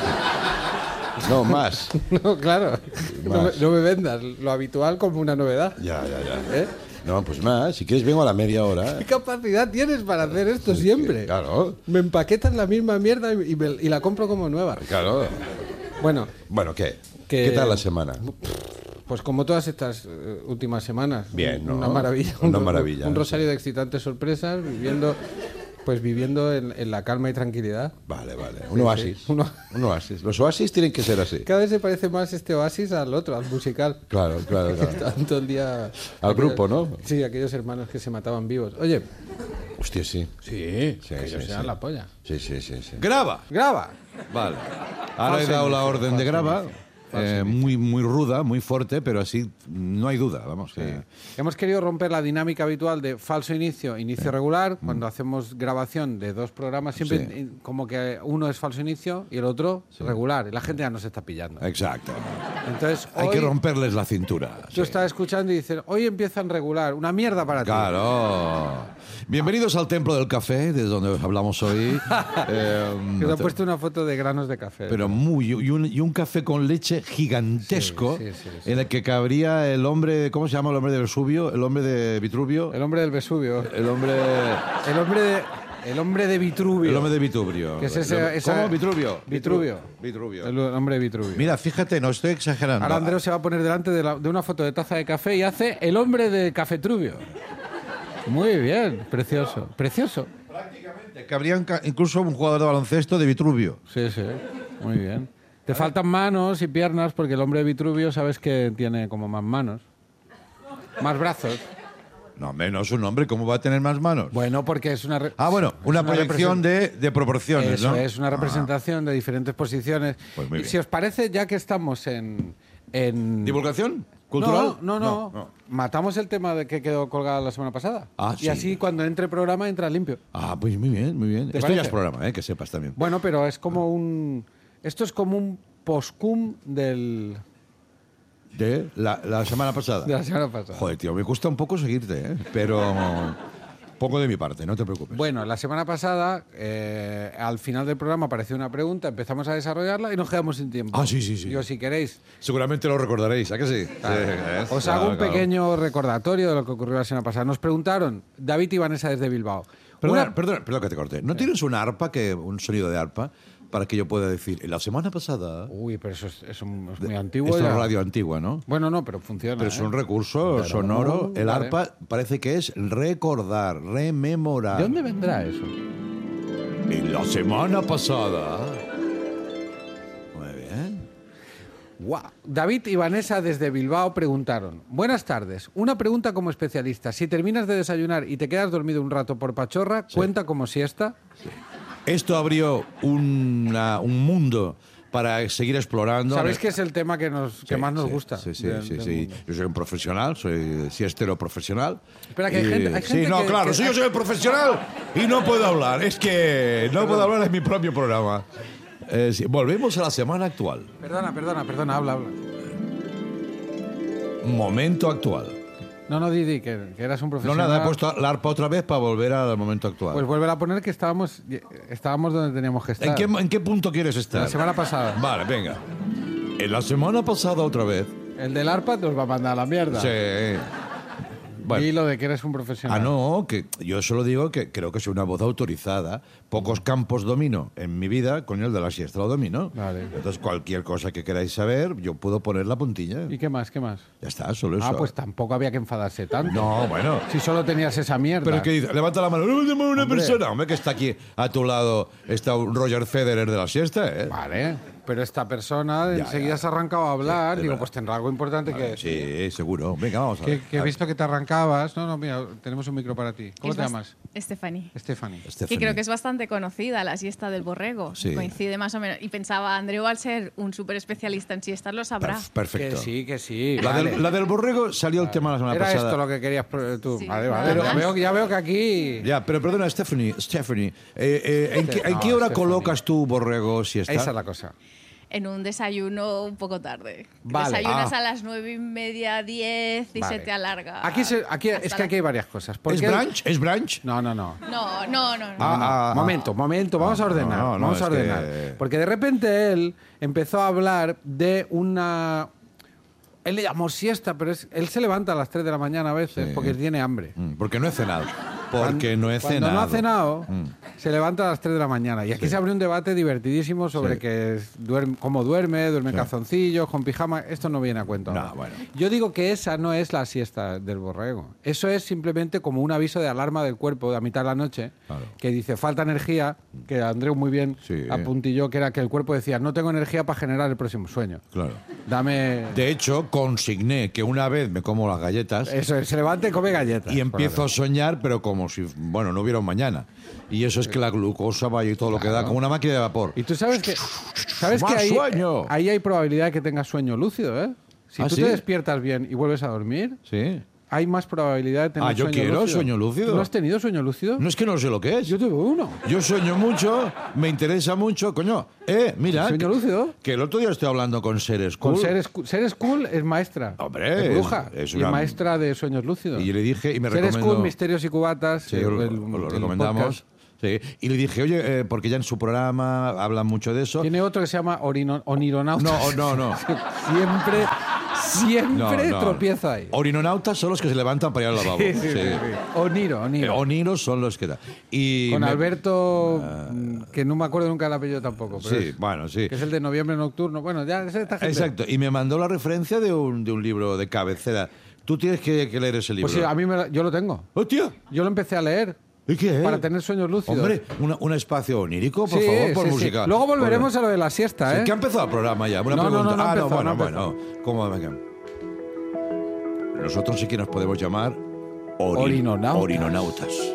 No, más. No, claro. No me, Más. no me vendas lo habitual como una novedad. Ya, ya, ya. ¿Eh? No, pues más. Si quieres vengo a la media hora. ¿Qué capacidad tienes para hacer esto siempre? Claro. Me empaquetas la misma mierda y, y me- y la compro como nueva. Claro. Bueno, Bueno, ¿qué? Que- ¿Qué tal la semana? pues como todas estas eh, últimas semanas. Bien, ¿no? Una maravilla. Una Un- maravilla, Un sí. rosario de excitantes sorpresas, viviendo, pues viviendo en, en la calma y tranquilidad. Vale, vale. Un oasis. sí. Uno- Un oasis. Los oasis tienen que ser así. Cada vez se parece más este oasis al otro, al musical. Claro, claro, claro. Estaban todo el día... Al grupo, ¿no? Sí, aquellos hermanos que se mataban vivos. Oye, Hostia, sí. sí, Sí, que sí, ellos sean sí. la polla. Sí, sí, sí, sí. ¡Graba! ¡Graba! Vale. Ahora Falso he dado la inicio, orden de falso graba. inicio, falso eh, inicio. muy, muy ruda, muy fuerte, pero así no hay duda. Vamos, que... Hemos querido romper la dinámica habitual de falso inicio, inicio regular. Cuando hacemos grabación de dos programas, siempre Sí. eh, como que uno es falso inicio y el otro regular. Y la gente ya nos está pillando. Exacto. Entonces, Hay hoy que romperles la cintura. tú sí. estás escuchando y dices, hoy empiezan regular, una mierda para ti. Claro. Bienvenidos al Templo del Café, desde donde hablamos hoy. Eh, Que te he puesto una foto de granos de café. pero muy y un, y un café con leche gigantesco Sí, sí, sí, sí. en el que cabría el hombre, ¿cómo se llama el hombre de Vesubio? El hombre de Vitruvio. El hombre del Vesubio. El hombre El hombre de, el hombre de Vitruvio. el hombre de Vitruvio. Que es ese- esa- ¿Cómo? Vitruvio. Vitruvio. Vitruvio. El hombre de Vitruvio. Mira, fíjate, no estoy exagerando. Ahora Andreu se va a poner delante de, la- de una foto de taza de café y hace el hombre de Cafetruvio. Muy bien, precioso. Precioso. Prácticamente. Cabría ca- incluso un jugador de baloncesto de Vitruvio. Sí, sí. Muy bien. Te faltan manos y piernas porque el hombre de Vitruvio sabes que tiene como más manos. Más brazos. No, menos un hombre, ¿cómo va a tener más manos? Bueno, porque es una... re- Ah, bueno, una, es proyección de, de proporciones, Eso ¿no? es, una representación de diferentes posiciones. Pues muy y bien. si os parece, ya que estamos en... en... ¿Divulgación? ¿Cultural? No, no, no, No, no. Matamos el tema de que quedó colgado la semana pasada. Ah, y sí. así cuando entre programa entra limpio. Ah, pues muy bien, muy bien. ¿Te Esto parece? ya es programa, ¿eh? Que sepas también. Bueno, pero es como un... Esto es como un postcum del... De la, la semana pasada. de la semana pasada. Joder, tío, me cuesta un poco seguirte, ¿eh? Pero poco de mi parte, no te preocupes. Bueno, la semana pasada, eh, al final del programa apareció una pregunta, empezamos a desarrollarla y nos quedamos sin tiempo. Ah, sí, sí, sí. Yo, si queréis, Seguramente lo recordaréis, ¿a que sí? Sí, ¿eh? os Claro, hago un claro. pequeño recordatorio de lo que ocurrió la semana pasada. Nos preguntaron, David y Vanessa desde Bilbao. Perdona, Una- perdona, perdona que te corte. ¿No tienes una arpa, que, un sonido de arpa, para que yo pueda decir, en la semana pasada... Uy, pero eso es, eso es muy antiguo. Esto ya. es radio antigua, ¿no? Bueno, no, pero funciona. Pero es ¿eh? un recurso Pero, sonoro. El vale. arpa parece que es recordar, rememorar. ¿De dónde vendrá eso? En la semana pasada... Muy bien. Guau. David y Vanessa desde Bilbao preguntaron, buenas tardes, una pregunta como especialista, si terminas de desayunar y te quedas dormido un rato por pachorra, ¿cuenta como siesta? Esto abrió una- un mundo para seguir explorando. ¿Sabéis que es el tema que, nos, que Sí, más nos sí, gusta? Sí, sí, del- sí, del sí. mundo? Yo soy un profesional, soy siestero profesional. Espera, que hay Y- gente- hay Sí, gente no, que- claro, que- si yo soy el profesional y no puedo hablar. Es que no puedo hablar en mi propio programa. Eh, sí, volvemos a la semana actual. Perdona, perdona, perdona, habla, habla. Momento actual. No, no, Didi, que, que eras un No, profesional. nada, he puesto la arpa otra vez para volver al momento actual. Pues vuelve a poner que estábamos, estábamos donde teníamos que estar. ¿En qué, ¿En qué punto quieres estar? La semana pasada. Vale, venga. En la semana pasada otra vez. El del arpa nos va a mandar a la mierda. Sí. Bueno. Y lo de que eres un profesional. Ah, no, que yo solo digo que creo que soy una voz autorizada. Pocos campos domino en mi vida, con el de la siesta lo domino. Vale. Entonces, cualquier cosa que queráis saber, yo puedo poner la puntilla. ¿Y qué más, qué más? Ya está, solo eso. Ah, pues tampoco había que enfadarse tanto. No, bueno. Si solo tenías esa mierda. Pero que dice, levanta la mano, levántame una Hombre. persona. Hombre, que está aquí a tu lado, está un Roger Federer de la siesta, ¿eh? Vale, pero esta persona Ya, enseguida ya. se ha arrancado a hablar. Sí, Digo, verdad. pues tendrá algo importante que Sí, seguro. Venga, vamos a ver. Que, que he visto que te arrancabas. No, no, mira, tenemos un micro para ti. ¿Cómo Es te bast- llamas? Stephanie. Stephanie. Que creo que es bastante conocida, la siesta del borrego. Sí. Coincide más o menos. Y pensaba, Andreu, al ser un súper especialista en siestas, lo sabrá. Perf- Perfecto. Que sí, que sí. La, vale. del, la del borrego salió el tema la semana Era pasada. esto lo que querías pro- tú. Sí. Vale, vale. Pero- ya, veo, ya veo que aquí... Ya, pero perdona, Stephanie, Stephanie, eh, eh, ¿en, qué, en No, qué hora Stephanie. colocas tu borrego siesta? Esa es la cosa. En un desayuno un poco tarde. Vale. Desayunas Ah. a las nueve y media, diez y Vale. se te alarga. Aquí, se- aquí hasta es que la- aquí hay varias cosas. ¿Es Porque- brunch? ¿Es brunch? No, no, no. No, no, no. no. Ah, ah, ah. Momento, momento, vamos a ordenar. no, no, vamos a es ordenar. que- Porque de repente él empezó a hablar de una. Él le llamó siesta, pero es- él se levanta a las tres de la mañana a veces Sí. porque tiene hambre. Mm, Porque no he cenado. Porque no he Cuando cenado. no ha cenado, Mm. se levanta a las tres de la mañana. Y aquí Sí. se abre un debate divertidísimo sobre Sí. que es- duerme, cómo duerme, duerme en Sí. calzoncillos, con pijama. Esto no viene a cuento. No, ahora. bueno. Yo digo que esa no es la siesta del borrego. Eso es simplemente como un aviso de alarma del cuerpo de a mitad de la noche Claro. que dice falta energía, que Andreu muy bien Sí. apuntilló, que era que el cuerpo decía no tengo energía para generar el próximo sueño. Claro. Dame... De hecho, consigné que una vez me como las galletas Eso es, se levanta y come galletas. y empiezo por a soñar, pero como si, bueno, no hubiera un mañana. Y eso es que la glucosa vaya y todo lo que da, como una máquina de vapor. Y tú sabes que, sabes Más que ahí, sueño. ahí hay probabilidad de que tengas sueño lúcido, ¿eh? Si ¿Ah, tú sí? te despiertas bien y vuelves a dormir, Sí. hay más probabilidad de tener Ah, yo sueño quiero lúcido. sueño lúcido. ¿Tú no has tenido sueño lúcido? No es que no sé lo que es. Yo tuve uno. Yo sueño mucho, me interesa mucho, coño. Eh, mira. ¿Sueño que, lúcido? Que el otro día estoy hablando con Seres Cool. Con Seres, Seres Cool es maestra. Hombre, es bruja. es- es y una- es maestra de sueños lúcidos. Y yo le dije, y me Seres recomendó... Cool, Misterios y Cubatas. Sí, el- lo, el- lo el recomendamos. podcast. Sí. Y le dije, oye, eh, porque ya en su programa hablan mucho de eso. Tiene otro que se llama Orino- Onironautas. No, no, no. siempre, siempre No, no. tropieza ahí. Orinonautas son los que se levantan para ir al lavabo. Sí, sí, sí, sí. Oniro, Oniro. Eh, Oniros son los que da. Y Con me- Alberto, mm, que no me acuerdo nunca el apellido tampoco. Pero Sí, es- bueno, sí. Que es el de Noviembre Nocturno. Bueno, ya es esta gente. Exacto. Y me mandó la referencia de un, de un libro de cabecera. Tú tienes que, que leer ese libro. Pues sí, a mí me lo- yo lo tengo. ¡Hostia! Yo lo empecé a leer. ¿Y qué es? Para tener sueños lúcidos. Hombre, una- un espacio onírico, por Sí, favor, por sí, sí. música. Luego volveremos Por- a lo de la siesta, Sí, ¿eh? que ha empezado el programa ya. Una No, no, pregunta. no, no ha ah, empezado, no, no ha bueno, bueno. ¿Cómo? Venga. Nosotros sí que nos podemos llamar ori- Orinonautas. orinonautas.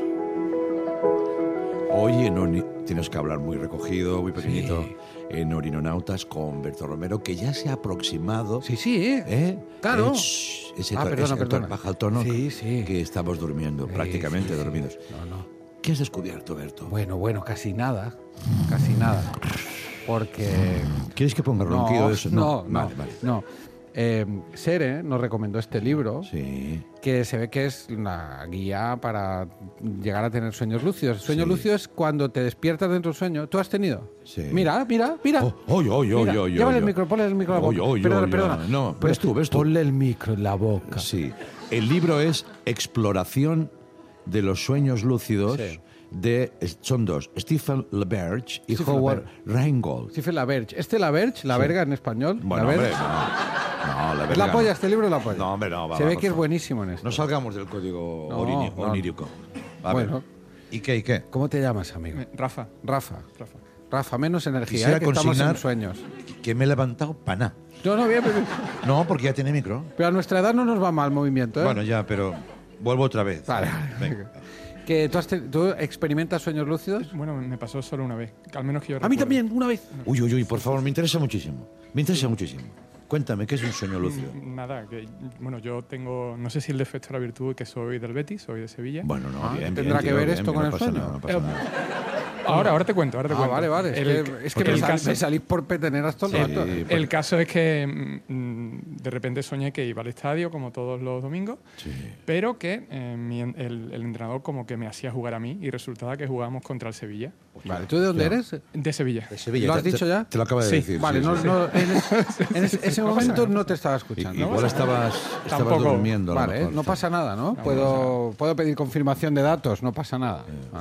Hoy en Oni- tienes que hablar muy recogido, muy pequeñito. En Orinonautas con Berto Romero, que ya se ha aproximado. Sí, sí, ¿eh? ¿Eh? Claro. Eh, shh, ese Ah, to- perdona, ese tono, perdona. baja el tono. Sí, sí. Que estamos durmiendo, prácticamente sí, sí. dormidos. No, no. ¿Qué has descubierto, Berto? Bueno, bueno, casi nada. Casi nada. Porque... ¿Quieres que ponga ronquido no, de eso? No, no, Vale, vale. no. Eh, Sere nos recomendó este libro, Sí. que se ve que es una guía para llegar a tener sueños lúcidos. Sueño Sí. lúcido es cuando te despiertas dentro del sueño. ¿Tú has tenido? Sí. Mira, mira, mira. Oh, oy, oy, oy, Mira, oy, llévale oy, el oy. micro, ponle el micro a la boca. Oy, oy, perdona, oy, perdona. oy. No, ves tú, ves tú. Ponle el micro en la boca. Sí. El libro es Exploración de los sueños lúcidos. Sí. De, son dos, Stephen LaBerge y Stephen Howard LaBerge. Rheingold. Stephen LaBerge. Este LaBerge, la Sí. verga en español. Bueno, la hombre, verga. no, no, la ¿Es verga la polla no. este libro? La polla. No, hombre, no, va, Se va, ve por que es favor. buenísimo en esto. No salgamos del código No, orini- no. onírico. A ver. Bueno. ¿Y qué, y qué? ¿Cómo te llamas, amigo? Rafa. Rafa. Rafa. Rafa, menos energía, Quisiera ¿eh? que estamos consignar en sueños. que me he levantado para nada. No, no, bien, bien, bien. No, porque ya tiene micro. Pero a nuestra edad no nos va mal el movimiento, ¿eh? Bueno, ya, pero vuelvo otra vez. Vale. Venga. Que tú, has te- ¿Tú experimentas sueños lúcidos? Bueno, me pasó solo una vez. Al menos que yo A mí recuerde. también, una vez. Uy, uy, uy, por favor, me interesa muchísimo. Me interesa muchísimo. Cuéntame, ¿qué es un sueño lúcido? Mm, Nada, que bueno, yo tengo, no sé si el defecto o la virtud, que soy del Betis, soy de Sevilla. Bueno, no, Ah, bien, ¿tendrá bien, que tío, ver bien, esto bien, con no el pasa sueño? nada, no pasa Eh, nada. Ahora, ahora te cuento, ahora te Ah, cuento. vale, vale. Es El- que, es que el me, sal- caso- me salís por peteneras todo el Sí, rato. pues- El caso es que mm, de repente soñé que iba al estadio como todos los domingos, Sí. pero que eh, mi en- el, el entrenador como que me hacía jugar a mí y resultaba que jugábamos contra el Sevilla. Vale, ¿tú de dónde Ya. eres? De Sevilla. De Sevilla. ¿Lo has te- dicho te- ya? Te lo acabo de Sí. decir. Vale, sí, no, sí, sí. no, en, es- en ese, ese no pasa momento nada. no te estaba I- escuchando. Igual estabas, estabas Tampoco. durmiendo. a lo Vale, mejor, no sí. pasa nada, ¿no? Puedo, puedo pedir confirmación de datos, no pasa nada. Ah.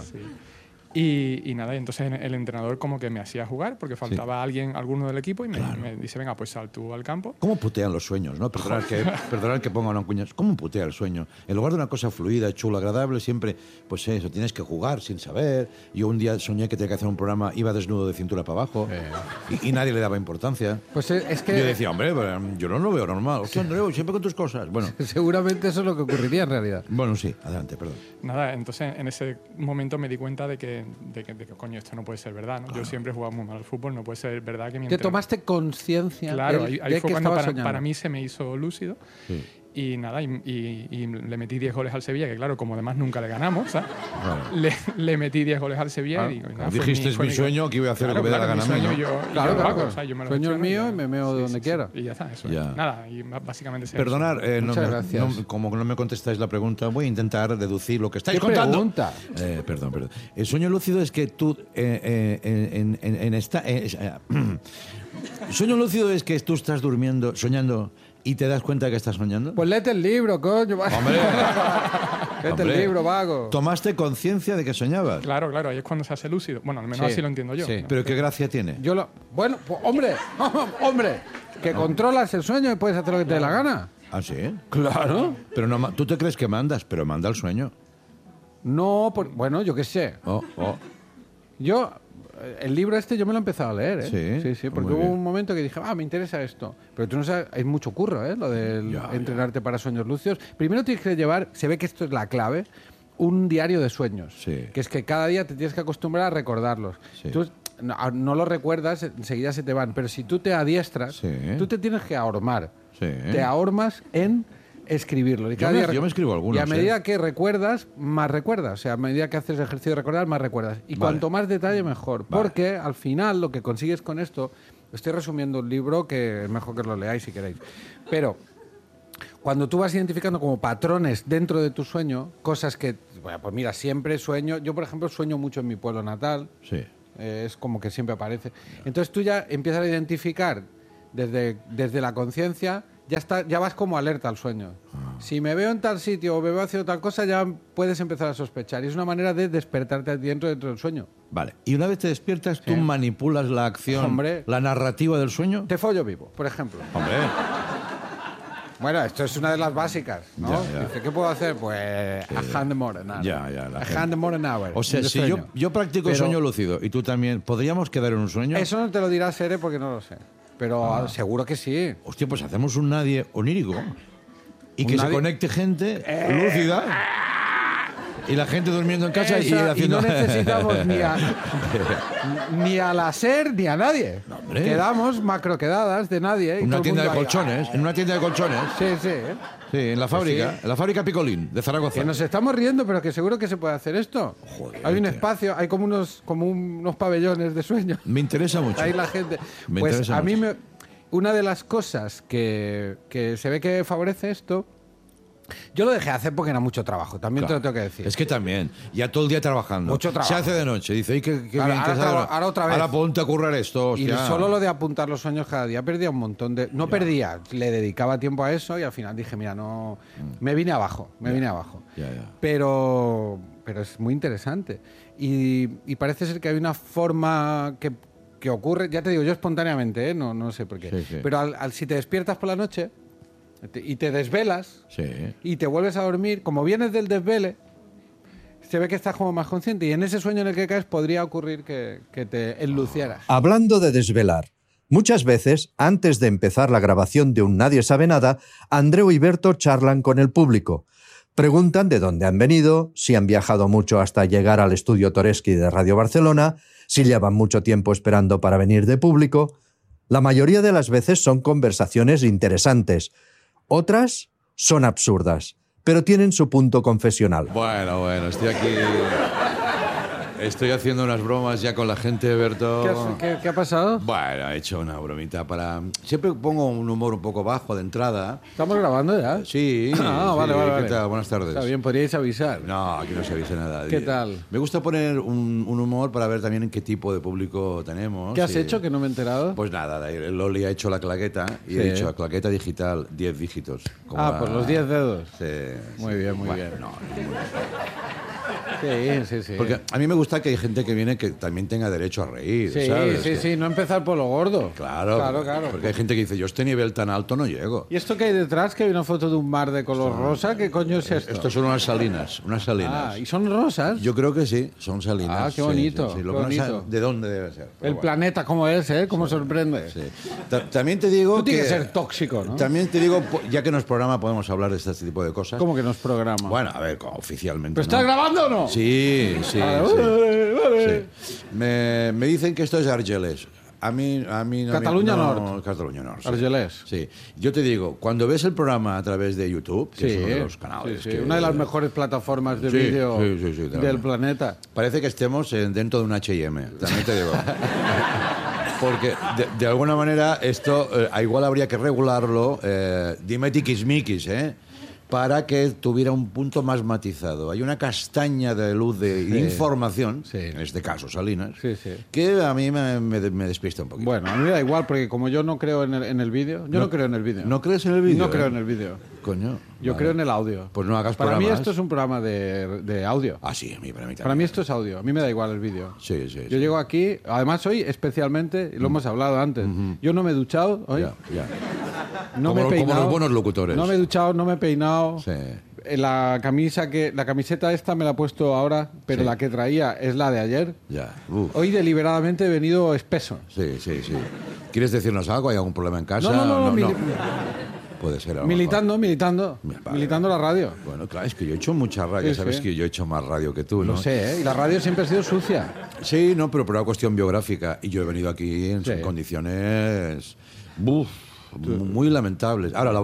Y, y nada, y entonces el entrenador como que me hacía jugar porque faltaba alguien, alguno del equipo y me, me dice, venga, pues sal tú al campo. ¿Cómo putean los sueños, no? Perdonad que, perdonad que ponga una cuña. ¿Cómo putea el sueño? En lugar de una cosa fluida, chula, agradable, siempre, pues eso, tienes que jugar sin saber. Yo un día soñé que tenía que hacer un programa, iba desnudo de cintura para abajo y, y nadie le daba importancia. Pues es, es que Yo decía, hombre, pero yo no lo veo normal. Hostia, Andreu, siempre con tus cosas. Bueno, seguramente eso es lo que ocurriría en realidad. bueno, sí, adelante, perdón. Nada, entonces en ese momento me di cuenta de que, de que, de que, coño, esto no puede ser verdad, ¿no? Yo siempre he jugado muy mal al fútbol, no puede ser verdad que mi Te entrenador- tomaste conciencia Claro, de, ahí, ahí de fue que cuando estabas para, soñando. para mí se me hizo lúcido. Sí. Y nada, y, y- y le metí diez goles al Sevilla, que claro, como además nunca le ganamos, ¿sabes? Le, le metí diez goles al Sevilla Claro, y digo, como nada, fue dijiste, es fue mi sueño, que iba a hacer lo que me dé la mi gana a mí, sueño, ¿no? yo- Claro, yo lo claro. hago, o sea, yo me lo Sueño el gestiono mío ya. y me meo Sí, donde sí, quiera. sí. Y ya está, eso Ya. es. Nada, y b- básicamente es eso. Perdonar, eh, no Muchas me- gracias. no- como que no me contestáis la pregunta, voy a intentar deducir lo que estáis ¿Qué contando. pregunta? Eh, perdón, perdón. El sueño lúcido es que tú eh, eh, en, en- en esta... eh, es- eh, el sueño lúcido es que tú estás durmiendo, soñando y te das cuenta que estás soñando. Pues léete el libro, coño. Hombre, léete hombre, el libro, vago. ¿Tomaste conciencia de que soñabas? Claro, claro, ahí es cuando se hace lúcido. Bueno, al menos Sí, así lo entiendo yo. sí. Pero qué gracia tiene. Yo lo... Bueno, pues, hombre, hombre, que controlas el sueño y puedes hacer lo que te dé la gana. ¿Ah, sí? Claro. Pero no, ma- tú te crees que mandas, pero manda el sueño. No, por- bueno, yo qué sé. Oh, oh. Yo, eh, el libro este yo me lo he empezado a leer, ¿eh? Sí, sí, sí, porque muy hubo bien. un momento que dije, ah, me interesa esto. Pero tú no sabes, hay mucho curro, ¿eh? Lo de Ya, entrenarte para sueños lúcidos. Primero tienes que llevar, se ve que esto es la clave, un diario de sueños. Sí. Que es que cada día te tienes que acostumbrar a recordarlos. Sí. Tú no, no lo recuerdas, enseguida se te van. Pero si tú te adiestras, Sí. tú te tienes que ahormar. Sí. Te ahormas en escribirlo. Y Yo cada me- día yo me escribo algunos, Y a medida ¿eh? que recuerdas, más recuerdas. O sea, a medida que haces ejercicio de recordar, más recuerdas. Y Vale. cuanto más detalle, mejor. Porque al final lo que consigues con esto... Estoy resumiendo un libro que es mejor que lo leáis si queréis. Pero cuando tú vas identificando como patrones dentro de tu sueño, cosas que... Bueno, pues mira, siempre sueño... Yo, por ejemplo, sueño mucho en mi pueblo natal. Sí. Eh, es como que siempre aparece. Entonces tú ya empiezas a identificar desde, desde la conciencia, ya está, ya vas como alerta al sueño. Si me veo en tal sitio o me veo haciendo tal cosa, ya puedes empezar a sospechar. Y es una manera de despertarte dentro, dentro del sueño. Vale. Y una vez te despiertas, tú Sí. manipulas la acción, Hombre. la narrativa del sueño. Te follo vivo, por ejemplo. Hombre. Bueno, esto es una de las básicas, ¿no? Ya, ya. Dice, ¿qué puedo hacer? Pues a hand more an hour. Ya, ya, la A gente. hand more an hour. O sea, de si yo, sueño. yo practico Pero sueño lúcido y tú también, ¿podríamos quedar en un sueño? Eso no te lo dirá Sere porque no lo sé. Pero Ah. seguro que sí. Hostia, pues hacemos un nadie onírico. Y Un que se nadie- conecte gente lúcida. Y la gente durmiendo en casa y Esa, haciendo... y no necesitamos ni a, ni a la SER ni a nadie. hombre. Quedamos macro quedadas de nadie. y Una todo el tienda de mundo ahí, colchones. En una tienda de colchones. Sí, sí. Sí, en la fábrica. sí. En la fábrica Picolín, de Zaragoza. Que nos estamos riendo, pero que seguro que se puede hacer esto. hay un tío. espacio, hay como unos, como unos pabellones de sueño. Me interesa mucho. Ahí la gente. Me pues interesa a mí mucho. me, una de las cosas que, que se ve que favorece esto. Yo lo dejé hacer porque era mucho trabajo, también Claro. te lo tengo que decir. Es que también, ya todo el día trabajando. Mucho trabajo. Se hace de noche. Dice, "Ay, qué, qué Ahora- bien que ahora es traba- ahora otra vez. Ahora ponte a currar esto, Y hostia". solo lo de apuntar los sueños cada día perdía un montón de... No perdía, le dedicaba tiempo a eso y al final dije, mira, no... Me vine abajo, me vine abajo. Ya, ya. Pero, pero es muy interesante. Y, y parece ser que hay una forma que, que ocurre, ya te digo, yo espontáneamente, ¿eh? no, no sé por qué. Sí, sí. Pero al, al- si te despiertas por la noche te- y te desvelas Sí. y te vuelves a dormir, como vienes del desvele, se ve que estás como más consciente y en ese sueño en el que caes podría ocurrir que, que te enlucieras. Hablando de desvelar, muchas veces, antes de empezar la grabación de un Nadie sabe nada, Andreu y Berto charlan con el público. Preguntan de dónde han venido, si han viajado mucho hasta llegar al estudio Toresky de Radio Barcelona, si llevan mucho tiempo esperando para venir de público. La mayoría de las veces son conversaciones interesantes. Otras son absurdas, pero tienen su punto confesional. Bueno, bueno, estoy aquí... Estoy haciendo unas bromas ya con la gente, Berto. ¿Qué, has- qué- qué ha pasado? Bueno, he hecho una bromita para... Siempre pongo un humor un poco bajo de entrada. ¿Estamos grabando ya? Sí. Ah, sí. vale, vale, ¿Qué vale. tal? Buenas tardes. Está bien, podríais avisar. No, aquí no se avisa nada. ¿Qué tal? Me gusta poner un, un humor para ver también en qué tipo de público tenemos. ¿Qué has y- hecho que no me he enterado? Pues nada, el Loli ha hecho la claqueta y Sí. he dicho claqueta digital, diez dígitos. como Ah, la- pues los diez dedos. Sí, Muy sí. bien, muy Bueno, bien. no, Sí, sí, sí. porque a mí me gusta que hay gente que viene que también tenga derecho a reír, Sí, ¿sabes? sí, Que- sí, no empezar por lo gordo. Claro, Claro, claro. porque hay gente que dice, yo a este nivel tan alto no llego. ¿Y esto que hay detrás? Que hay una foto de un mar de color rosa. ¿Qué coño es esto? Estos son unas salinas, unas salinas. Ah, ¿y son rosas? Yo creo que sí, son salinas. Ah, qué sí, bonito, sí, sí. Lo qué que no sé bonito. ¿De dónde debe ser? pero El bueno. planeta, ¿cómo es, eh? ¿Cómo sorprende? Sí. Ta- También te digo Tú que... tienes que ser tóxico, ¿no? También te digo, po- ya que no es programa, podemos hablar de este tipo de cosas. ¿Cómo que no es programa? Bueno, a ver, co- oficialmente. ¿Pero estás ¿no? grabando o no? Sí, sí, Ah, sí. vale, vale. Sí. Me, me dicen que esto es Argelès. A mí, a mí no, Cataluña no, Nord. Cataluña Nord. Sí. Argelès. Sí. Yo te digo, cuando ves el programa a través de YouTube, que Sí, es uno de los canales, sí, sí. que- Una de las mejores plataformas de Sí, vídeo sí, sí, sí, del también. planeta. Parece que estemos en- dentro de un H y M, también te digo. Porque de, de alguna manera esto eh, igual habría que regularlo, eh, dime tiquismiquis, ¿eh? Para que tuviera un punto más matizado. Hay una castaña de luz de Sí. información, Sí. en este caso Salinas, Sí, sí. que a mí me, me, me despista un poquito. Bueno, a mí me da igual, porque como yo no creo en el, en el vídeo, yo no, No- creo en el vídeo. ¿No crees en el vídeo? No creo eh? en el vídeo. Coño. Yo vale. creo en el audio. Pues no hagas Para mí programas. esto es un programa de, de audio. Ah, sí, a mí, para mí también. Para mí esto es audio. A mí me da igual el vídeo. Sí, sí. Yo sí. llego aquí, además hoy especialmente, y lo hemos hablado antes, yo no me he duchado hoy, Ya, ya. no como, me he como peinado. los buenos locutores. No me he duchado, no me he peinado. Sí. Eh, La camisa que la camiseta esta me la he puesto ahora, pero Sí. la que traía es la de ayer. Ya. Uf. Hoy deliberadamente he venido espeso. Sí, sí, sí. ¿Quieres decirnos algo? ¿Hay algún problema en casa? No, no, no, mili- Puede ser. a lo militando, militando, Vale, vale. militando la radio. mejor. Bueno, claro, es que yo he hecho mucha radio. Sí, Sabes sí. que yo he hecho más radio que tú, ¿no? Lo sé, ¿eh? Y la radio siempre ha sido sucia. Sí, no, pero por una cuestión biográfica. Y yo he venido aquí en Sí. condiciones buf, muy lamentables. Ahora, la voz,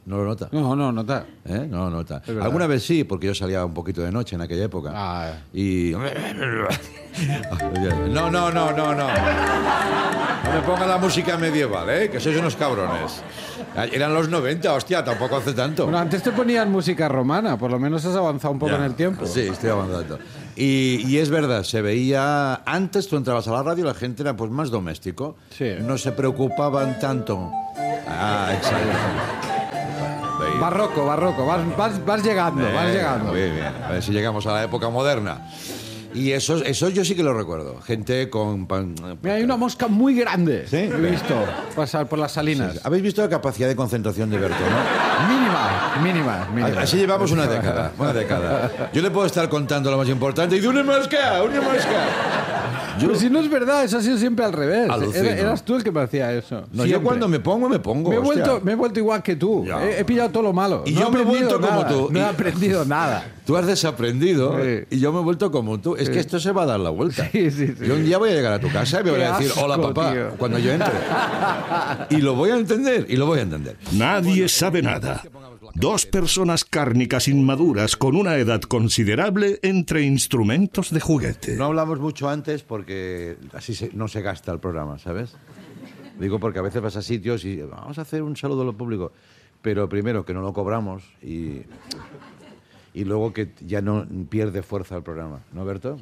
¿No lo nota? No, no nota. ¿Eh? No lo nota. Es verdad. Alguna vez sí, porque yo salía un poquito de noche en aquella época. Ah. Y... No, no, no, no, no. No me ponga la música medieval, ¿eh? Que sois unos cabrones. Eran los noventa, hostia, tampoco hace tanto. Bueno, antes te ponían música romana, por lo menos has avanzado un poco Ya. en el tiempo. Sí, estoy avanzando. Y, y es verdad, se veía... Antes tú entrabas a la radio y la gente era pues más doméstico. Sí. No se preocupaban tanto. Ah, exacto. Barroco, barroco, vas, vas, vas llegando, Bien, vas llegando. Muy bien, a ver si llegamos a la época moderna. Y eso, eso yo sí que lo recuerdo. Gente con... pan- Mira, hay una mosca muy grande. ¿Sí? He visto pasar por las salinas. Sí, sí. ¿Habéis visto la capacidad de concentración de Berto, no? Mínima, mínima, mínima. Así llevamos una década, una década. Yo le puedo estar contando lo más importante y de una mosca, una mosca. Pero si no es verdad, eso ha sido siempre al revés. Alucino. Era- eras tú el que me hacía eso. No, yo Siempre. cuando me pongo, me pongo. Me he, hostia. vuelto, me he vuelto igual que tú. Ya. He, he pillado todo lo malo. Y No yo he me he aprendido vuelto como nada. tú. No he Y- aprendido nada. Tú has desaprendido Sí. y yo me he vuelto como tú. Es Sí. que esto se va a dar la vuelta. Sí, sí, sí. Yo un día voy a llegar a tu casa y me voy Qué a decir, asco, hola papá, tío. cuando yo entre. Y lo voy a entender, y lo voy a entender. Nadie sabe nada. Dos personas cárnicas inmaduras con una edad considerable entre instrumentos de juguete. No hablamos mucho antes porque así se- no se gasta el programa, ¿sabes? Digo porque a veces vas a sitios y vamos a hacer un saludo a lo público, pero primero que no lo cobramos y, y luego que ya no pierde fuerza el programa, ¿no, Berto?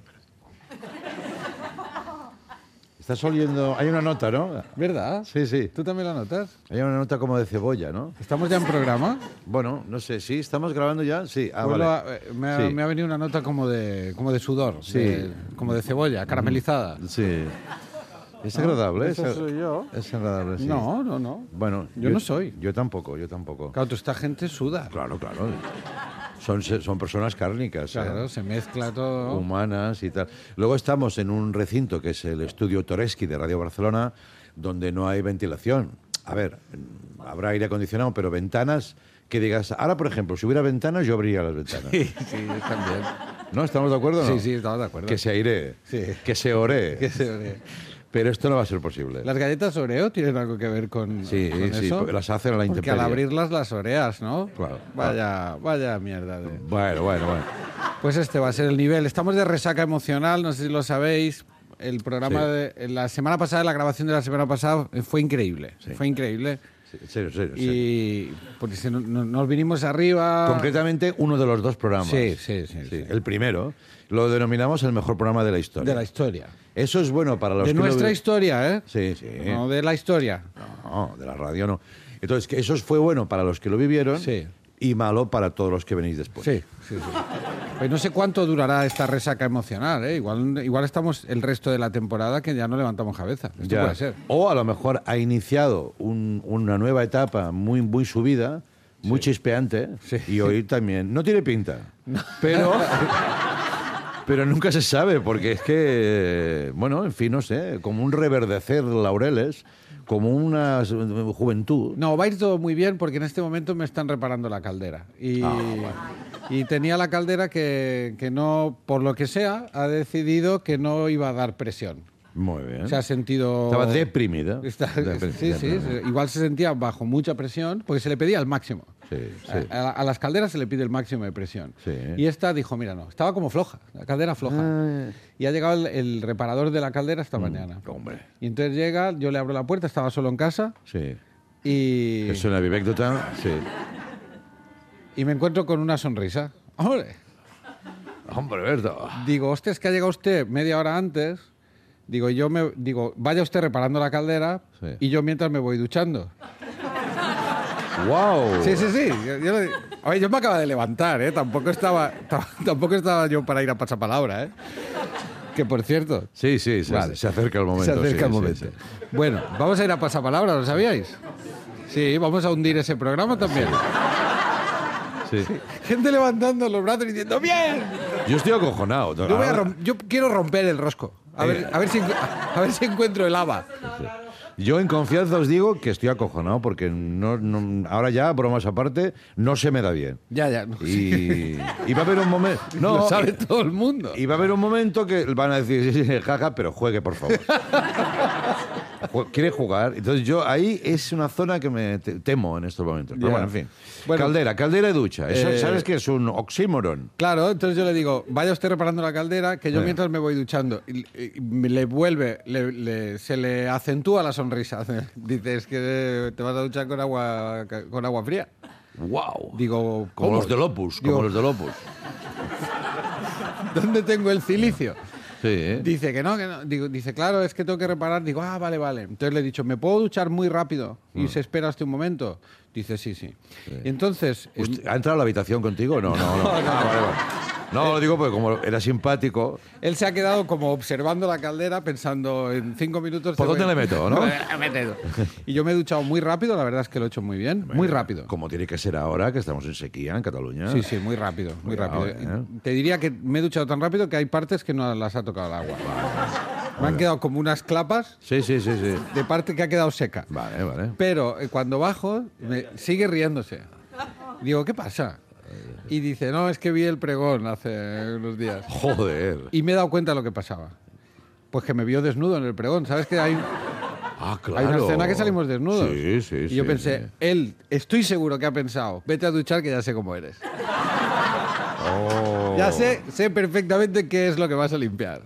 Estás oliendo... Hay una nota, ¿no? ¿Verdad? Sí, sí. ¿Tú también la notas? Hay una nota como de cebolla, ¿no? ¿Estamos ya en programa? Bueno, no sé, ¿sí? ¿Estamos grabando ya? Sí. Ah, Vuelvo vale. a- eh, me, ha, Sí. me ha venido una nota como de, como de sudor, Sí. de- como de cebolla, caramelizada. Sí. Es ¿No? agradable. ¿Esa es, soy yo? Es agradable, sí. No, no, no. Bueno, Yo no soy. Yo tampoco, yo tampoco. Claro, toda esta gente suda. Claro, claro. Son, son personas cárnicas. Claro, ¿eh? se mezcla todo. Humanas y tal. Luego estamos en un recinto que es el estudio Toreski de Radio Barcelona, donde no hay ventilación. A ver, habrá aire acondicionado, pero ventanas que digas... Ahora, por ejemplo, si hubiera ventanas, yo abriría las ventanas. Sí, sí, yo también. ¿No? ¿Estamos de acuerdo o no? Sí, sí, estamos de acuerdo. Que se aire, Sí. que se ore. Que se ore. Pero esto no va a ser posible. ¿Las galletas Oreo tienen algo que ver con, Sí, con sí, eso? las hacen a la Porque intemperie. al abrirlas las oreas, ¿no? Claro. Vaya, vaya mierda. De... Bueno, bueno, bueno. Pues este va a ser el nivel. Estamos de resaca emocional, no sé si lo sabéis. El programa Sí. de la semana pasada, la grabación de la semana pasada eh, fue increíble. Sí. Fue increíble. Sí, en serio, en serio, en serio. Y porque si no- no- nos vinimos arriba. Concretamente, uno de los dos programas. Sí, sí, sí, sí. El primero lo denominamos el mejor programa de la historia. De la historia. Eso es bueno para los De que lo nuestra vi- historia, ¿eh? Sí, sí. No de la historia. No, de la radio no. Entonces, que eso fue bueno para los que lo vivieron Sí. y malo para todos los que venís después. Sí, sí, sí. Pues no sé cuánto durará esta resaca emocional, ¿eh? Igual, igual estamos el resto de la temporada que ya no levantamos cabeza. Esto Ya. puede ser. O a lo mejor ha iniciado un- una nueva etapa muy, muy subida, muy chispeante, y hoy también. No tiene pinta, pero, pero nunca se sabe, porque es que, bueno, en fin, no sé, como un reverdecer de laureles, como una juventud. No, va a ir todo muy bien porque en este momento me están reparando la caldera. Y, Ah, y tenía la caldera que, que no, por lo que sea, ha decidido que no iba a dar presión. Muy bien. Se ha sentido... Estaba deprimida. Está- Depri- sí, sí, deprimida. sí. Igual se sentía bajo mucha presión porque se le pedía el máximo. Sí, sí. A, a- a las calderas se le pide el máximo de presión. Sí. Y esta dijo, mira, no, estaba como floja, la caldera floja. Ah. Y ha llegado el, el reparador de la caldera esta mañana. Hombre. Y entonces llega, yo le abro la puerta, estaba solo en casa Sí. y, Es una vivécdota. Sí. y me encuentro con una sonrisa. ¡Hombre! Hombre, Berto. Digo, hostia, es que ha llegado usted media hora antes. Digo, yo me digo, vaya usted reparando la caldera Sí. y yo mientras me voy duchando. ¡Wow! Sí, sí, sí. Yo, yo, oye, yo me acaba de levantar, ¿eh? Tampoco estaba, ta- tampoco estaba yo para ir a pasapalabra, ¿eh? Que por cierto. Sí, sí, se, Vale. se acerca el momento. Se acerca sí, el sí, momento. sí. Bueno, vamos a ir a pasapalabra, ¿lo sabíais? Sí, vamos a hundir ese programa también. Sí. Gente levantando los brazos y diciendo ¡bien! Yo estoy acojonado. Yo, voy a rom- yo quiero romper el rosco. A ver, a ver, si, encu- a ver si encuentro el haba. Yo en confianza os digo que estoy acojonado porque no, no- ahora ya, bromas aparte, no se me da bien. Ya, ya. No, Y, y va a haber un momento... No, lo sabe y, todo el mundo. y va a haber un momento que van a decir, sí, sí, jaja, pero juegue, por favor. quiere jugar. Entonces yo ahí es una zona que me te- temo en estos momentos. Pero Ya. bueno, en fin. Bueno, caldera, caldera y ducha. Eso, eh, ¿sabes qué es un oxímoron? Claro, entonces yo le digo, vaya usted reparando la caldera, que yo Eh. mientras me voy duchando. Y, y me le vuelve, le- le- se le acentúa la sonrisa. Dice, es que te vas a duchar con agua, con agua fría. Wow. Digo, Como ¿cómo? los del Opus, Digo, como los del Opus. ¿Dónde tengo el cilicio? Sí, ¿eh? Dice que no, que no. Digo, dice, claro, es que tengo que reparar. Digo, ah, vale, vale. Entonces le he dicho, ¿me puedo duchar muy rápido? Y Mm. se espera hasta un momento. Dice, sí, sí. Y entonces... ¿Usted ¿Ha entrado a la habitación contigo? No, no, no. No, no, Ah, no. vale, vale. No, lo digo porque como era simpático. Él se ha quedado como observando la caldera pensando en cinco minutos... ¿Por te dónde voy- le meto, no? Me meto. Y yo me he duchado muy rápido, la verdad es que lo he hecho muy bien, muy rápido. Como tiene que ser ahora, que estamos en sequía en Cataluña. Sí, sí, muy rápido, muy Cuidado, rápido. ¿eh? Te diría que me he duchado tan rápido que hay partes que no las ha tocado el agua. Me han quedado como unas clapas Sí, sí, sí, sí. de parte que ha quedado seca. Vale, vale. Pero eh, cuando bajo, me sigue riéndose. Digo, ¿qué pasa? Y dice, no, es que vi el pregón hace unos días. Joder. Y me he dado cuenta de lo que pasaba. Pues que me vio desnudo en el pregón. ¿Sabes que hay, Ah, claro. hay una escena que salimos desnudos? Sí, sí, Y sí. yo pensé, sí. él, estoy seguro que ha pensado, vete a duchar que ya sé cómo eres. Oh. Ya sé, sé perfectamente qué es lo que vas a limpiar.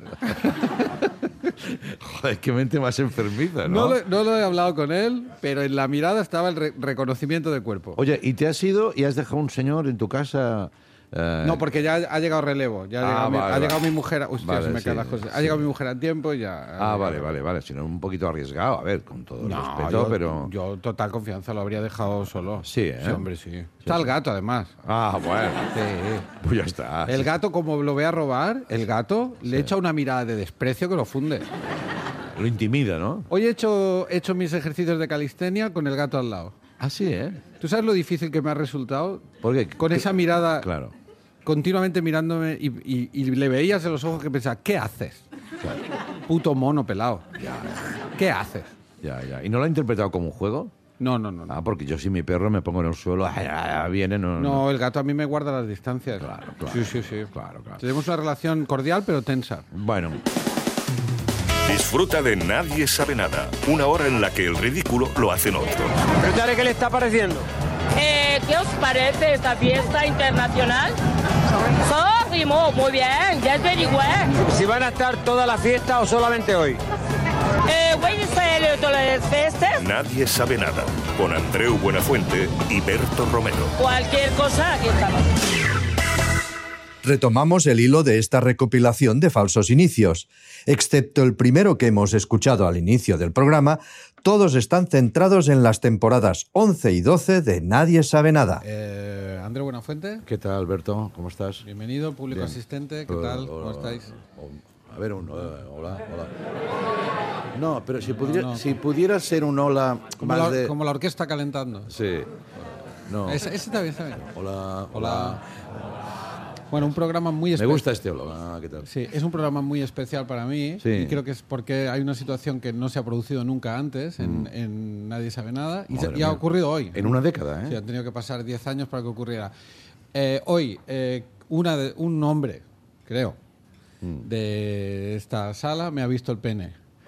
Joder, qué mente más enfermiza, No, ¿no? lo, no lo he hablado con él, pero en la mirada estaba el re- reconocimiento de cuerpo. Oye, ¿y te has ido y has dejado un señor en tu casa? eh, No, porque ya ha llegado relevo. Ya ha Ah, llegado, mi, vale, ha llegado vale. mi mujer. A, hostia, Vale, se me sí, caen las cosas. Ha sí. llegado mi mujer a tiempo y ya. Ah, vale, vale, vale. Si no, un poquito arriesgado, a ver, con todo el No, respeto, yo, pero... yo total confianza lo habría dejado solo. Sí, ¿eh? Sí, hombre, sí. Está el gato, además. Ah, bueno. Sí. Pues ya está. El gato, como lo ve a robar, el gato le echa una mirada de desprecio que lo funde. Lo intimida, ¿no? Hoy he hecho, he hecho mis ejercicios de calistenia con el gato al lado. Ah, sí, ¿eh? ¿Tú sabes lo difícil que me ha resultado? Porque Con esa mirada, Claro. continuamente mirándome y, y- y le veías en los ojos que pensaba, ¿qué haces? Puto mono pelado. ¿Qué haces? Ya, ya. ¿Y no lo ha interpretado como un juego? No, no, no. No, Ah, porque yo si mi perro me pongo en el suelo, ay, ay, ay, viene, no, No, el gato a mí me guarda las distancias. Claro, claro. Sí, sí, sí. Claro, claro. Tenemos una relación cordial pero tensa. Bueno, Disfruta de Nadie sabe nada, una hora en la que el ridículo lo hacen otros. ¿Qué le está pareciendo? Eh, ¿Qué os parece esta fiesta internacional? Sorry, mo, muy bien, ya es very well. ¿Si van a estar toda la fiesta o solamente hoy? Eh, voy a hacer todas las fiestas, Nadie sabe nada, con Andreu Buenafuente y Berto Romero. cualquier cosa, aquí estamos. Retomamos el hilo de esta recopilación de falsos inicios. Excepto el primero que hemos escuchado al inicio del programa, todos están centrados en las temporadas once y doce de Nadie sabe nada. Eh, André Buenafuente, ¿qué tal, Alberto? ¿Cómo estás? bienvenido, público Bien. asistente, ¿qué Hola, tal? hola, ¿Cómo hola. estáis? A ver, un, hola, hola, hola. No, pero si pudiera, No, no. si pudiera ser un hola Como más la, de... como la orquesta calentando. Sí. No. Ese, ese está bien, está bien. Hola, hola. Hola. Bueno, un programa muy Me especial. gusta este hola. Ah, ¿qué tal? Sí, es un programa muy especial para mí Sí. y creo que es porque hay una situación que no se ha producido nunca antes en, en Nadie sabe nada y, se- Madre y ha mía. ocurrido hoy. En una década, ¿eh? Sí, han tenido que pasar diez años para que ocurriera. Eh, hoy, eh, una de- un hombre, creo, Mm. de esta sala me ha visto el pene.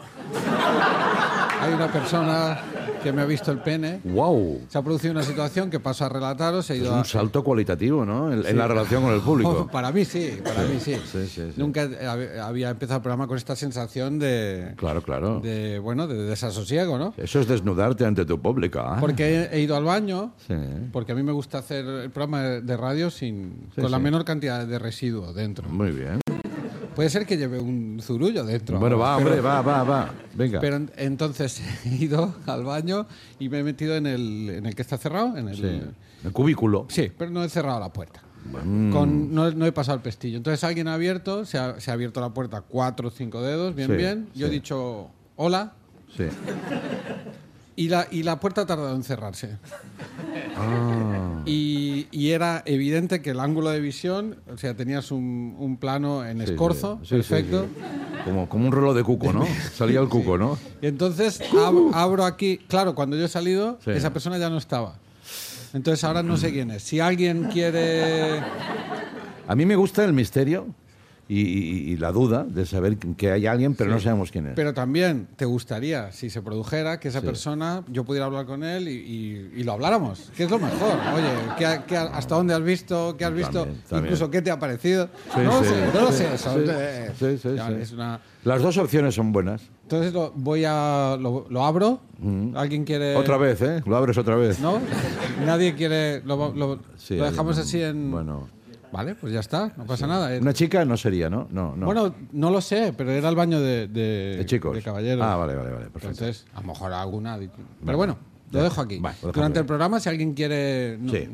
Hay una persona que me ha visto el pene. ¡Wow! Se ha producido una situación que paso a relataros. He Es ido un a- salto cualitativo, ¿no? En, en Sí. la relación con el público. Para mí sí, para mí sí. Sí, sí, sí. Nunca hab- había empezado el programa con esta sensación de, Claro, claro. de bueno, de desasosiego, ¿no? Eso es desnudarte ante tu público. ¿eh? Porque he, he ido al baño, Sí. porque a mí me gusta hacer el programa de de radio sin Sí, con la sí. menor cantidad de residuo dentro. Muy bien. Puede ser que lleve un zurullo dentro. Bueno, va, pero- hombre, va, va, va. Venga. Pero en- entonces he ido al baño y me he metido en el, en el que está cerrado, en el, Sí. El cubículo. Sí, pero no he cerrado la puerta. Mm. Con, no, no he pasado el pestillo. Entonces alguien ha abierto, se ha, se ha abierto la puerta cuatro o cinco dedos, bien, Sí, bien. Yo he sí. dicho hola Sí. y la, y la puerta ha tardado en cerrarse. Ah. Y, y era evidente que el ángulo de visión, o sea, tenías un, un plano en Sí, escorzo, sí, sí, perfecto. sí, sí. Como, como un reloj de cuco, ¿no? Salía el cuco, ¿no? Y entonces ab- abro aquí, claro, cuando yo he salido, Sí. esa persona ya no estaba. Entonces ahora no sé quién es. Si alguien quiere... A mí me gusta el misterio y, y- y la duda de saber que hay alguien, pero Sí. no sabemos quién es. Pero también te gustaría, si se produjera, que esa Sí. persona, yo pudiera hablar con él y, y- y lo habláramos, que es lo mejor. Oye, ¿qué, ha- qué ha- ¿hasta dónde has visto? ¿Qué has visto? También, también. Incluso, ¿qué te ha parecido? Sí, no lo sí, sé, no lo sí, sé. Eso, sí, eh, sí, sí, ya, sí. es una- Las dos opciones son buenas. Entonces lo, voy a, lo, lo abro. ¿Alguien quiere...? Otra vez, ¿eh? Lo abres otra vez. ¿No? Nadie quiere... Lo, lo- Sí, lo hay dejamos un- así en... Bueno. Vale, pues ya está, no pasa nada. Eh, Una chica no sería, ¿no? No, no. Bueno, no lo sé, pero era el baño de, de, De chicos. de caballeros. Ah, vale, vale, vale, perfecto. Entonces, a lo mejor alguna... Pero Vale. bueno, lo Ya. dejo aquí. Vale, lo dejamos Durante ahí. el programa, si alguien quiere... no- Sí.